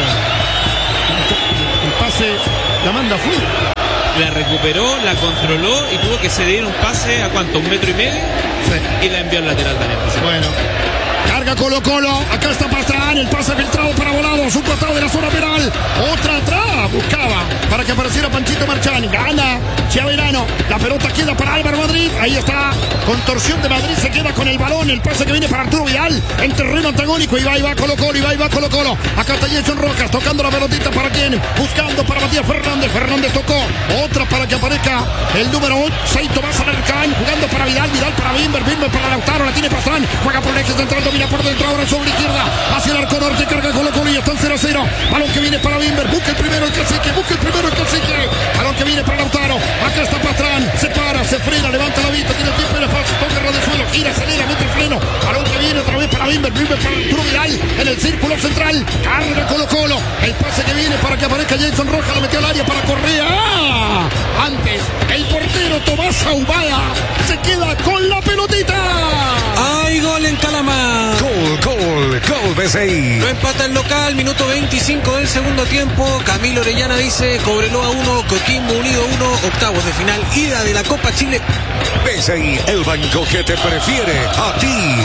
[SPEAKER 13] El pase la manda fuera.
[SPEAKER 12] La recuperó, la controló y tuvo que ceder un pase a ¿cuánto? ¿1,5 metros? Sí. Y la envió al lateral también.
[SPEAKER 13] Bueno. Carga Colo-Colo, acá está Pastrán, el pase filtrado para Volados, un costado de la zona penal, otra atrás, buscaba para que apareciera Panchito Marchán, gana Chaverano, la pelota queda para Álvaro Madrid, ahí está, contorsión de Madrid, se queda con el balón, el pase que viene para Arturo Vidal, en terreno antagónico, y va Colo-Colo, acá está Jason Rojas, tocando la pelotita para quién, buscando para Matías Fernández tocó, otra para que aparezca el número 6, Tomás Alarcón, jugando para Vidal para Bimber para Lautaro, la tiene Pastrán, juega por el eje central, domina por dentro, ahora sobre izquierda, hacia el arco norte, carga Colo-Colo y están 0-0, balón que viene para Bimber, busca el primero el Cacique, balón que viene para Lautaro, acá está Pastrán, se para, se frena, levanta la vista, tiene el tiempo en el paso, toca ras de suelo, gira, acelera, mete el freno, balón que viene otra vez para Bimber para Arturo Vidal, en el círculo central, carga Colo-Colo, el pase que viene para que aparezca Jason Rojas, lo metió al área para Correa, antes, el portero Tomás Ahumada, se queda con la pelotita.
[SPEAKER 3] ¡Hay gol en Calamar!
[SPEAKER 4] Gol BCI.
[SPEAKER 3] Lo empata el local, minuto 25 del segundo tiempo. Camilo Orellana dice: Cobreloa 1, Coquimbo Unido 1, octavos de final, ida de la Copa Chile.
[SPEAKER 4] BCI, el banco que te prefiere a ti.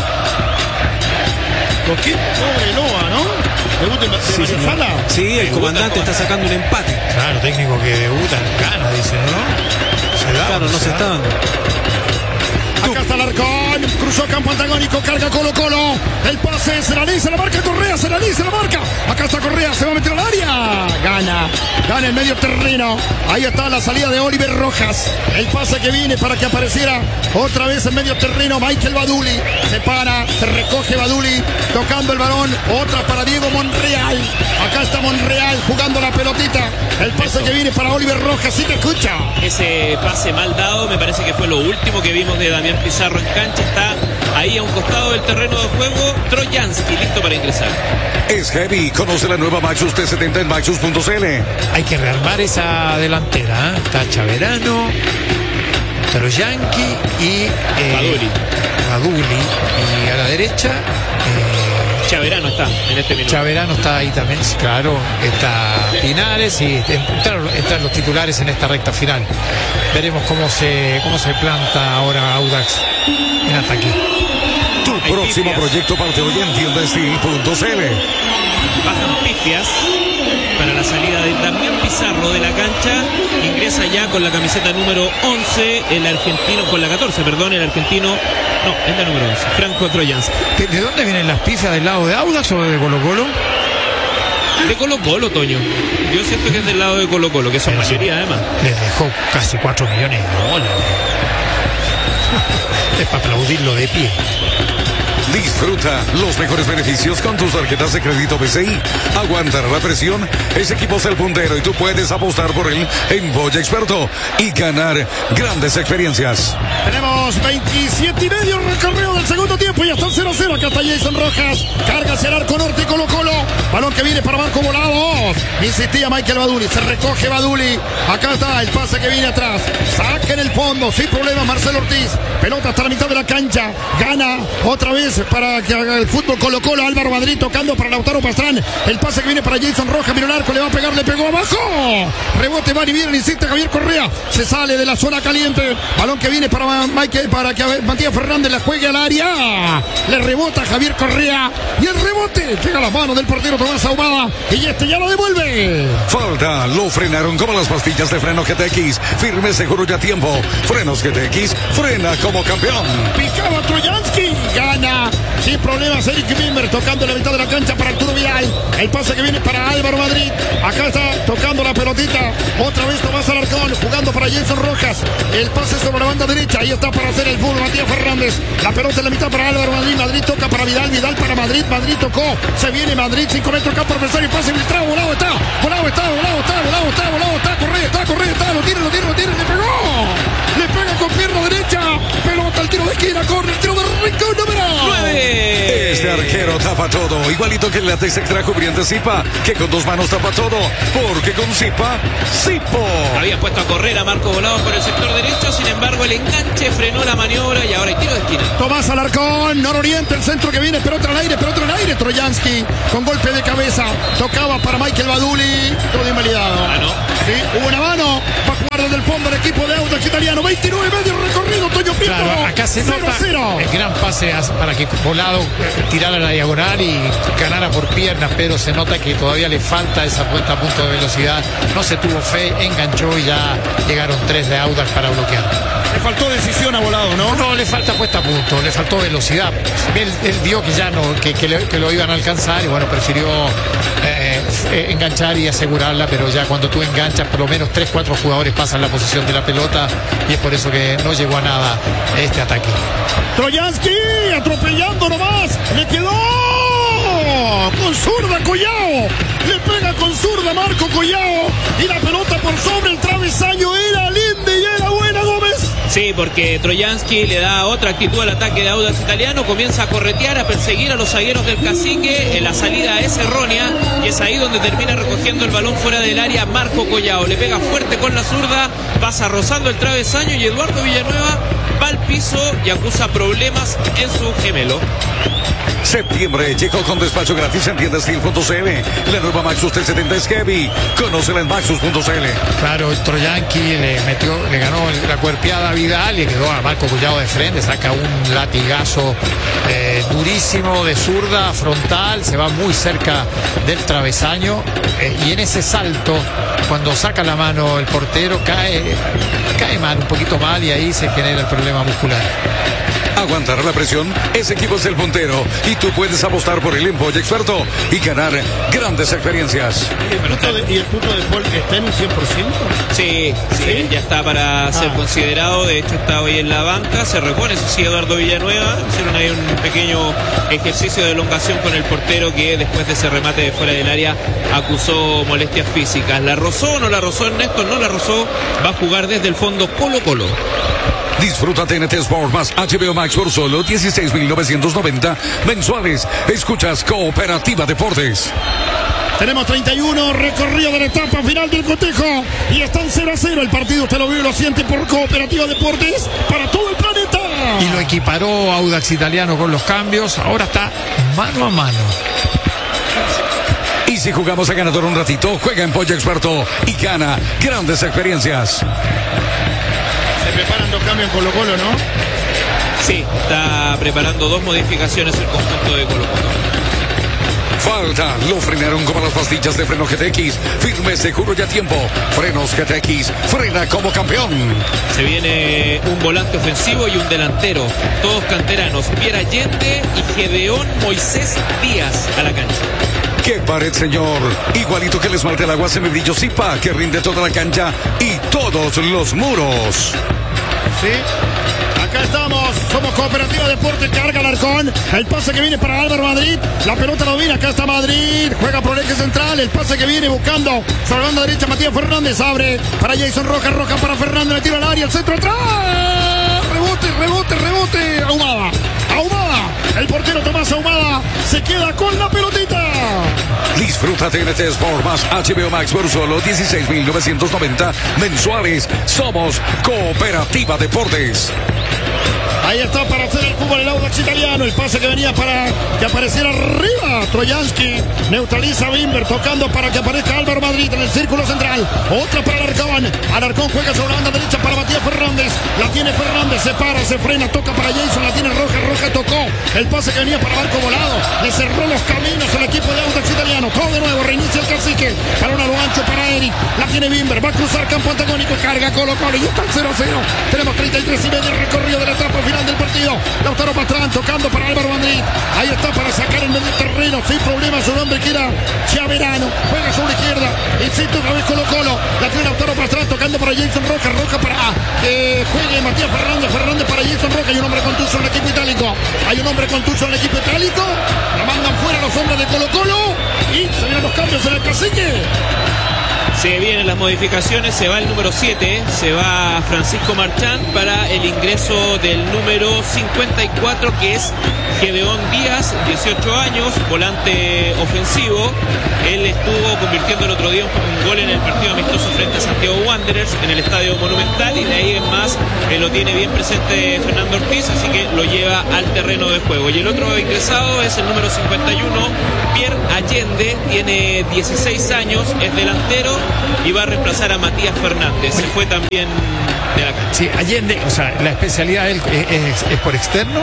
[SPEAKER 13] Coquimbo Cobreloa, ¿no? ¿Debuta en Sala?
[SPEAKER 3] Sí, el comandante está sacando un empate.
[SPEAKER 1] Claro, técnico que debuta gana, dice, ¿no?
[SPEAKER 3] Claro, no se está dando.
[SPEAKER 13] Acá está Alarcón, cruzó campo antagónico, carga Colo-Colo, el pase, se la dice la marca Correa, acá está Correa, se va a meter al área, gana el medio terreno, ahí está la salida de Oliver Rojas, el pase que viene para que apareciera otra vez en medio terreno Michael Baduli, se para, se recoge Baduli, tocando el balón, otra para Diego Monreal, acá está Monreal jugando la pelotita, el pase que viene para Oliver Rojas, sí te escucha.
[SPEAKER 12] Ese pase mal dado me parece que fue lo último que vimos de Damián Pizarro en cancha, está ahí a un costado del terreno de juego, Trojansky listo para ingresar.
[SPEAKER 4] Es heavy, conoce la nueva Maxus T70 en Maxus.cl.
[SPEAKER 1] Hay que rearmar esa delantera, ¿eh? Está Chaverano, Trojansky y Baduli, y a la derecha
[SPEAKER 12] Chaverano está en este minuto.
[SPEAKER 1] Chaverano está ahí también, claro, está Pinares y entran los titulares en esta recta final. Veremos cómo se planta ahora Audax en ataque.
[SPEAKER 4] Tu próximo proyecto parte hoy en tiendastil.cl.
[SPEAKER 12] Bajan pifias para la salida de Damián Pizarro de la cancha. Ingresa ya con la camiseta número 11, el argentino, con la 14, perdón, el argentino, no, es la número 11, Franco Trojansky.
[SPEAKER 1] ¿De dónde vienen las pifias? ¿Del lado de Audax o de Colo-Colo?
[SPEAKER 12] De Colo-Colo, Toño. Yo siento que es del lado de Colo-Colo, que son mayoría además.
[SPEAKER 1] Les dejó casi 4 millones de dólares. Es para aplaudirlo de pie.
[SPEAKER 4] Disfruta los mejores beneficios con tus tarjetas de crédito BCI. Aguantar la presión. Ese equipo es el puntero y tú puedes apostar por él en Boya Experto y ganar grandes experiencias.
[SPEAKER 13] Tenemos 27 y medio recorrido del segundo tiempo y hasta el 0-0. Acá está Jason Rojas. Carga hacia el arco norte y Colo-Colo. Balón que viene para Marco Volados. Insistía Michael Baduli. Se recoge Baduli. Acá está el pase que viene atrás. Saca en el fondo. Sin problema Marcelo Ortiz. Pelota hasta la mitad de la cancha. Gana otra vez para que haga el fútbol Colo-Colo. Álvaro Madrid tocando para Lautaro Pastrán. El pase que viene para Jason Rojas. Mira el arco. Le va a pegar. Le pegó abajo. Rebote va y viene. Insiste Javier Correa. Se sale de la zona caliente. Balón que viene para Michael, para que Matías Fernández la juegue al área. Le rebota Javier Correa. Y el rebote llega a las manos del portero Tomás Ahumada. Y este ya lo devuelve.
[SPEAKER 4] Falta. Lo frenaron como las pastillas de freno GTX, firme, seguro y a tiempo. Frenos GTX, frena como campeón.
[SPEAKER 13] Picaba Trojansky, gana sin problemas Eric Wimmer tocando la mitad de la cancha para Arturo Vidal. El pase que viene para Álvaro Madrid. Acá está tocando la pelotita. Otra vez Tomás Alarcón jugando para Jason Rojas. El pase sobre la banda derecha. Ahí está para hacer el fútbol Matías Fernández. La pelota en la mitad para Álvaro Madrid. Madrid toca para Vidal. Vidal para Madrid. Madrid tocó. Se viene Madrid. 5 metros acá por adversario. Pase filtrado. Volado está. Corre. Lo tira. Le pegó. Le pega con pierna derecha. Pelota al tiro de esquina. Corre el tiro de Rincón número
[SPEAKER 4] 9. Este arquero tapa todo. Igualito que el látex extra cubriente Zipa, que con 2 manos tapa todo. Porque con Zipa, Zipo.
[SPEAKER 12] Había puesto a correr a Marcos Volados por el sector derecho. Sin embargo, el enganche frenó la maniobra y ahora hay tiro de esquina.
[SPEAKER 13] Tomás Alarcón, Nororiente, el centro que viene, pelota al aire. Trojansky con golpe de cabeza. Tocaba para Michael Baduli. Todo invalidado. Sí, hubo una mano. Va a jugar desde el fondo el equipo de Audax Italiano. 29 medio recorrido, Toño Pinto.
[SPEAKER 1] Claro, acá se nota el gran pase para que Volado tirara la diagonal y ganara por piernas, pero se nota que todavía le falta esa puesta a punto de velocidad. No se tuvo fe, enganchó y ya llegaron 3 de Audax para bloquear.
[SPEAKER 13] Le faltó decisión a Volado, ¿no?
[SPEAKER 1] No, le falta puesta a punto, le faltó velocidad. Él vio que ya no, que lo iban a alcanzar y bueno, prefirió enganchar y asegurarla, pero ya cuando tú enganchas, por lo menos 3-4 jugadores pasan la posición de la pelota y es por eso que no llegó a nada este ataque.
[SPEAKER 13] Trojansky atropellando nomás, le quedó con zurda Collao, le pega con zurda Marco Collao y la pelota por sobre el travesaño. Era linda y era buena, Gómez.
[SPEAKER 12] Sí, porque Trojansky le da otra actitud al ataque de Audax Italiano, comienza a corretear, a perseguir a los zagueros del Cacique, la salida es errónea y es ahí donde termina recogiendo el balón fuera del área Marco Collao, le pega fuerte con la zurda, pasa rozando el travesaño y Eduardo Villanueva va al piso y acusa problemas en su gemelo.
[SPEAKER 4] Septiembre llegó con despacho gratis en tiendastil.cl. La nueva Maxus 370 es heavy. Conócela en Maxus.cl.
[SPEAKER 1] Claro, el Trojansky le ganó la cuerpeada a Vidal y quedó a Marco Collao de frente, saca un latigazo durísimo de zurda frontal, se va muy cerca del travesaño y en ese salto, cuando saca la mano el portero, cae mal, un poquito mal y ahí se genera el problema muscular.
[SPEAKER 4] Aguantar la presión, ese equipo es el puntero y tú puedes apostar por el Empolle Experto y ganar grandes experiencias.
[SPEAKER 13] ¿Y el punto de Paul está en un 100%?
[SPEAKER 12] Sí, él ya está para ser considerado, de hecho está hoy en la banca, se repone, eso sí, Eduardo Villanueva, hicieron ahí un pequeño ejercicio de elongación con el portero que después de ese remate de fuera del área acusó molestias físicas. ¿La rozó o no la rozó Ernesto? No la rozó, va a jugar desde el fondo Colo-Colo.
[SPEAKER 4] Disfruta TNT Sport más HBO Max por solo 16.990 mensuales. Escuchas Cooperativa Deportes.
[SPEAKER 13] Tenemos 31 recorrido de la etapa final del cotejo y están 0-0 el partido. Usted lo vio y lo siente por Cooperativa Deportes para todo el planeta.
[SPEAKER 1] Y lo equiparó Audax Italiano con los cambios. Ahora está mano a mano.
[SPEAKER 4] Y si jugamos a ganador un ratito, juega en Pollo Experto y gana grandes experiencias.
[SPEAKER 13] Se preparan 2 cambios en Colo-Colo, ¿no?
[SPEAKER 12] Sí, está preparando 2 modificaciones el conjunto de Colo-Colo.
[SPEAKER 4] Falta, lo frenaron como las pastillas de freno GTX. Firme, seguro y a tiempo. Frenos GTX, frena como campeón.
[SPEAKER 12] Se viene un volante ofensivo y un delantero. Todos canteranos. Pierre Allende y Gedeón Moisés Díaz a la cancha.
[SPEAKER 4] ¡Qué pared, señor! Igualito que el esmalte al agua semibrillo Zipa, que rinde toda la cancha y todos los muros.
[SPEAKER 13] Sí. Acá estamos, somos Cooperativa Deportes, carga Alarcón, el pase que viene para Álvaro Madrid, la pelota lo viene, acá está Madrid, juega por el eje central, el pase que viene buscando, sobre la banda derecha Matías Fernández, abre para Jason Rojas, Rojas para Fernández, le tira al área, el centro atrás, rebote, Ahumada, el portero Tomás Ahumada se queda con la pelotita.
[SPEAKER 4] Disfruta TNT Sport más HBO Max por solo 16.990 mensuales. Somos Cooperativa Deportes.
[SPEAKER 13] Ahí está para hacer el fútbol el Audax Italiano. El pase que venía para que apareciera arriba. Troyansky neutraliza a Bimber, tocando para que aparezca Álvaro Madrid en el círculo central. Otra para Alarcón. Alarcón juega sobre la banda derecha para Matías Fernández. La tiene Fernández, se para, se frena, toca para Jason. La tiene Roja. Roja tocó. El pase que venía para Barco Volado. Le cerró los caminos al equipo de Audax Italiano. Todo de nuevo, reinicia el cacique. Para un ancho para Eric. La tiene Bimber, va a cruzar campo antagónico. Carga Colo-Colo y está el 0-0. Tenemos 33 y medio recorrido de la etapa final del partido. Lautaro Pastrán tocando para Álvaro Madrid. Ahí está para sacar el medio terreno sin problema su nombre que era Chaverano. Juega sobre izquierda. Insiste otra vez Colo-Colo. La tiene Lautaro Pastrán tocando para Jason Roca. Roca para que juegue Matías Fernández. Fernández para Jason Roca. Hay un hombre contuso en el equipo itálico. Hay un hombre contuso en el equipo itálico. La mandan fuera los hombres de Colo-Colo. Y se vienen los cambios en el cacique.
[SPEAKER 12] Se vienen las modificaciones, se va el número 7, se va Francisco Marchán para el ingreso del número 54, que es Gedeón Díaz, 18 años, volante ofensivo. Él estuvo convirtiendo el otro día un gol en el partido amistoso frente a Santiago Wanderers en el Estadio Monumental, y de ahí en más lo tiene bien presente Fernando Ortiz, así que lo lleva al terreno de juego. Y el otro ingresado es el número 51, Pierre Allende, tiene 16 años, es delantero y va a reemplazar a Matías Fernández. Se fue también de la cancha.
[SPEAKER 1] Sí, Allende, o sea, la especialidad de él es por externo,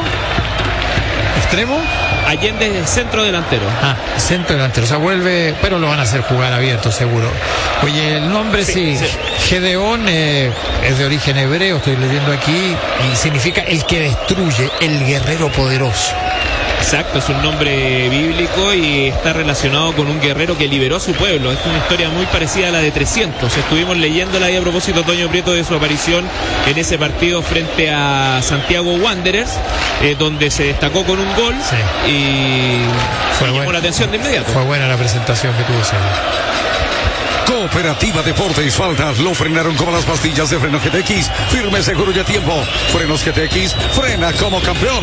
[SPEAKER 1] extremo.
[SPEAKER 12] Allende es centro delantero.
[SPEAKER 1] Centro delantero, o sea, vuelve, pero lo van a hacer jugar abierto seguro. Oye, el nombre sí. Gedeón es de origen hebreo, estoy leyendo aquí, y significa el que destruye, el guerrero poderoso.
[SPEAKER 12] Exacto, es un nombre bíblico y está relacionado con un guerrero que liberó a su pueblo. Es una historia muy parecida a la de 300. Estuvimos leyéndola ahí a propósito, Toño Prieto, de su aparición en ese partido frente a Santiago Wanderers, donde se destacó con un gol y llamó la atención de inmediato.
[SPEAKER 1] Fue buena la presentación que tuvo Sala.
[SPEAKER 4] Cooperativa Deportes, faltas, lo frenaron como las pastillas de freno GTX. Firme, seguro y a tiempo. Frenos GTX, frena como campeón.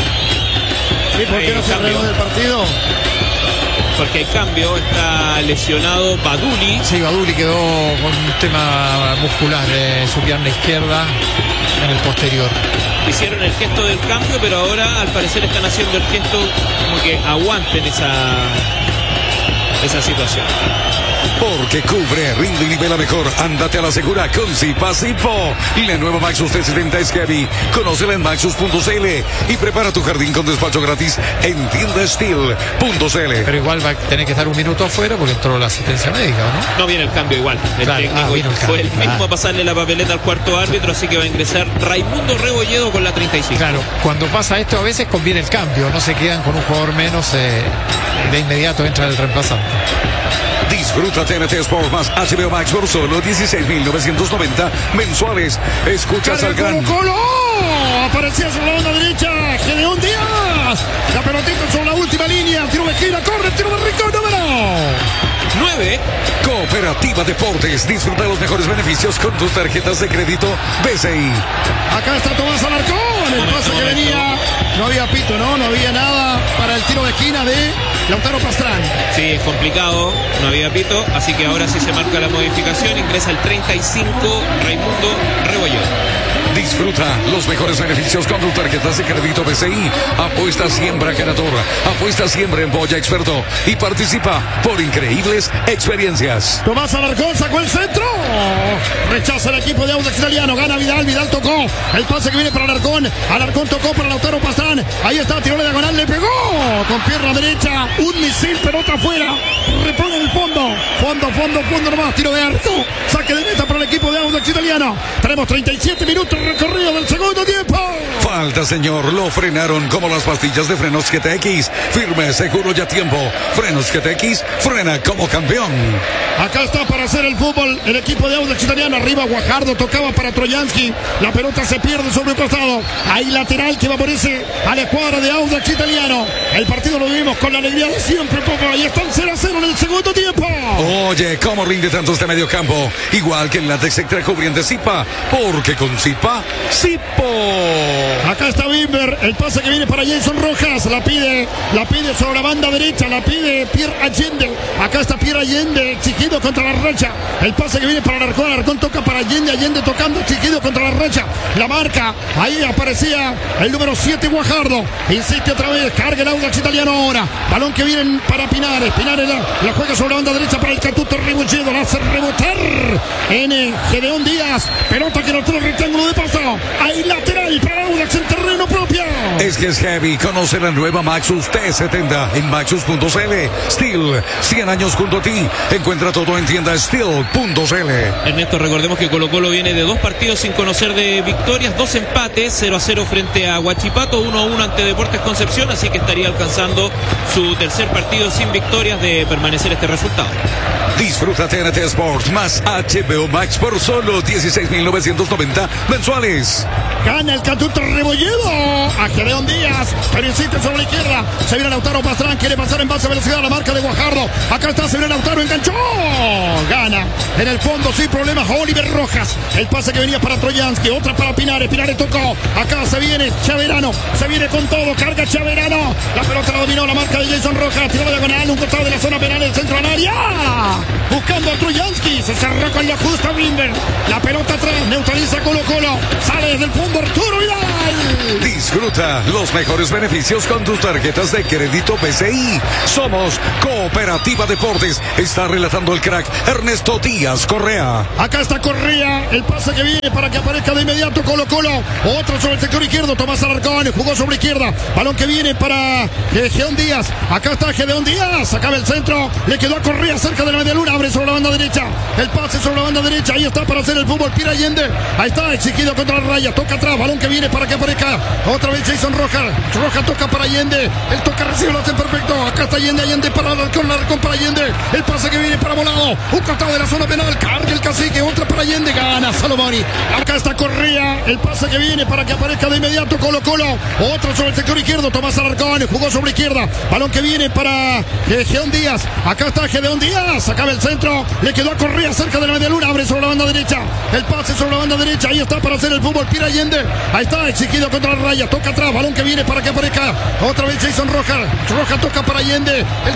[SPEAKER 13] ¿Y por qué no se arregló del partido?
[SPEAKER 12] Porque hay cambio, está lesionado Baduli.
[SPEAKER 1] Sí, Baduli quedó con un tema muscular en su pierna izquierda en el posterior.
[SPEAKER 12] Hicieron el gesto del cambio, pero ahora al parecer están haciendo el gesto como que aguanten esa situación.
[SPEAKER 4] Porque cubre, rinde y nivela mejor. Ándate a la segura con Zipa-Zipo. Y la nueva Maxus T70 es heavy. Conócela en maxus.cl y prepara tu jardín con despacho gratis en tiendasteel.cl.
[SPEAKER 1] Pero igual va a tener que estar un minuto afuera porque entró la asistencia médica, ¿no?
[SPEAKER 12] No viene el cambio igual. El técnico fue el mismo a pasarle la papeleta al cuarto árbitro, así que va a ingresar Raimundo Rebolledo con la 35.
[SPEAKER 1] Claro, cuando pasa esto a veces conviene el cambio, no se quedan con un jugador menos, de inmediato entra el reemplazante.
[SPEAKER 4] Disfruta TNT Sport más HBO Max por solo 16.990 mensuales. Escuchas al gran
[SPEAKER 13] Colo-Colo. Aparecía sobre la banda derecha Gedeón Díaz. La pelotita sobre la última línea. Tiro de gira, corre, tiro de rico, número
[SPEAKER 12] 9.
[SPEAKER 4] Cooperativa Deportes. Disfruta los mejores beneficios con tus tarjetas de crédito BCI.
[SPEAKER 13] Acá está Tomás Alarcón. El pase que venía. No había pito, ¿no? No había nada para el tiro de esquina de Lautaro Pastrán.
[SPEAKER 12] Sí, es complicado. No había pito. Así que ahora sí se marca la modificación. Ingresa el 35 Raimundo Rebolledo.
[SPEAKER 4] Disfruta los mejores beneficios con tus tarjetas de crédito BCI. Apuesta siempre a ganador. Apuesta siempre en Boya Experto. Y participa por increíbles experiencias.
[SPEAKER 13] Tomás Alarcón sacó el centro. Rechaza el equipo de Audax Italiano. Gana Vidal. Vidal tocó. El pase que viene para Alarcón. Alarcón tocó para Lautaro Pastrán. Ahí está, tiró la diagonal. Le pegó con pierna derecha. Un misil, pelota afuera. Repone en el fondo. Fondo nomás. Tiro de arco. Saque de meta para el equipo de Audax Italiano. Tenemos 37 minutos recorrido del segundo tiempo.
[SPEAKER 4] Falta, señor. Lo frenaron como las pastillas de frenos GTX. Firme, seguro y a tiempo. Frenos GTX, frena como campeón.
[SPEAKER 13] Acá está para hacer el fútbol el equipo de Audax Italiano. Arriba Guajardo, tocaba para Troyansky. La pelota se pierde sobre el costado. Hay lateral que va a ponerse a la escuadra de Audax Italiano. El partido lo vivimos con la alegría de siempre, Poco. Y están 0-0 en el segundo tiempo.
[SPEAKER 4] Oye, ¿cómo rinde tanto este medio campo? Igual que en la Latex extra cubriente Zipa, porque con Zipa, Zipo.
[SPEAKER 13] Acá está Bimber, el pase que viene para Jason Rojas, la pide sobre la banda derecha, la pide Pierre Allende. Acá está Pierre Allende, exigido contra la racha. El pase que viene para Alarcón, Alarcón toca para Allende, Allende tocando, exigido contra la racha. La marca, ahí aparecía el número 7 Guajardo. Insiste otra vez, carga el Audax Italiano ahora. Balón que viene para Pinares, Pinares la juega sobre la banda derecha para el Catuto Rebullido, la hace rebotar en Gedeón Díaz. Pelota que no tiene el rectángulo de paso. Hay lateral para Audax en terreno propio.
[SPEAKER 4] Es que es heavy. Conoce la nueva Maxus T70 en maxus.cl. Steel, 100 años junto a ti. Encuentra todo en tienda steel.cl.
[SPEAKER 12] Ernesto, recordemos que Colo-Colo viene de 2 partidos sin conocer de victorias, 2 empates, 0-0 frente a Huachipato, 1-1 ante Deportes Concepción, así que estaría alcanzando su tercer partido sin victorias de permanecer este resultado.
[SPEAKER 4] Disfruta TNT Sports más HBO Max por solo 16.990 mensuales.
[SPEAKER 13] Gana el Catuto Rebolledo a Gedeón Díaz, pero insiste sobre la izquierda. Se viene Lautaro Pastrán, quiere pasar en base a velocidad a la marca de Guajardo. Acá está, se viene Lautaro, enganchó. Gana en el fondo, sin problemas, Oliver Rojas. El pase que venía para Troyansky, otra para Pinares. Pinares tocó. Acá se viene Chaverano, se viene con todo, carga Chaverano. La pelota la dominó la marca de Jason Rojas. Tiró diagonal, un costado de la zona penal, el centro al área. Buscando a Troyansky, se cerró con la justa Bimber. La pelota atrás, neutraliza Colo-Colo. Sale desde el fondo Arturo Vidal.
[SPEAKER 4] Disfruta los mejores beneficios con tus tarjetas de crédito BCI. Somos Cooperativa Deportes. Está relatando el crack Ernesto Díaz Correa.
[SPEAKER 13] Acá está Correa, el pase que viene para que aparezca de inmediato Colo-Colo. Otro sobre el sector izquierdo, Tomás Alarcón, jugó sobre izquierda. Balón que viene para Gedeón Díaz. Acá está Gedeón Díaz, acaba el centro. Le quedó a Correa cerca de la media luna, abre sobre la banda derecha. El pase sobre la banda derecha, ahí está para hacer el fútbol Pierre Allende. Ahí está, exigido contra la raya, toca atrás, balón que viene para que aparezca otra vez Jason Rojas. Rojas toca para Allende, el toca recibe, lo hace perfecto. Acá está Allende, Allende para Alarcón, Alarcón para Allende. El pase que viene para Volado, un costado de la zona penal, carga el cacique, otra para Allende, gana Salomoni. Acá está Correa, el pase que viene para que aparezca de inmediato Colo-Colo. Otro sobre el sector izquierdo, Tomás Alarcón, jugó sobre izquierda. Balón que viene para Gedeón Díaz. Acá está Gedeón Díaz, acaba el centro, le quedó a Correa cerca de la media luna, abre sobre la banda derecha. El pase sobre la banda derecha, ahí está para hacer el fútbol Pierre Allende. Ahí está, exigido contra la raya, toca atrás, balón que viene para que aparezca otra vez Jason Rojas. Rojas toca para Allende, el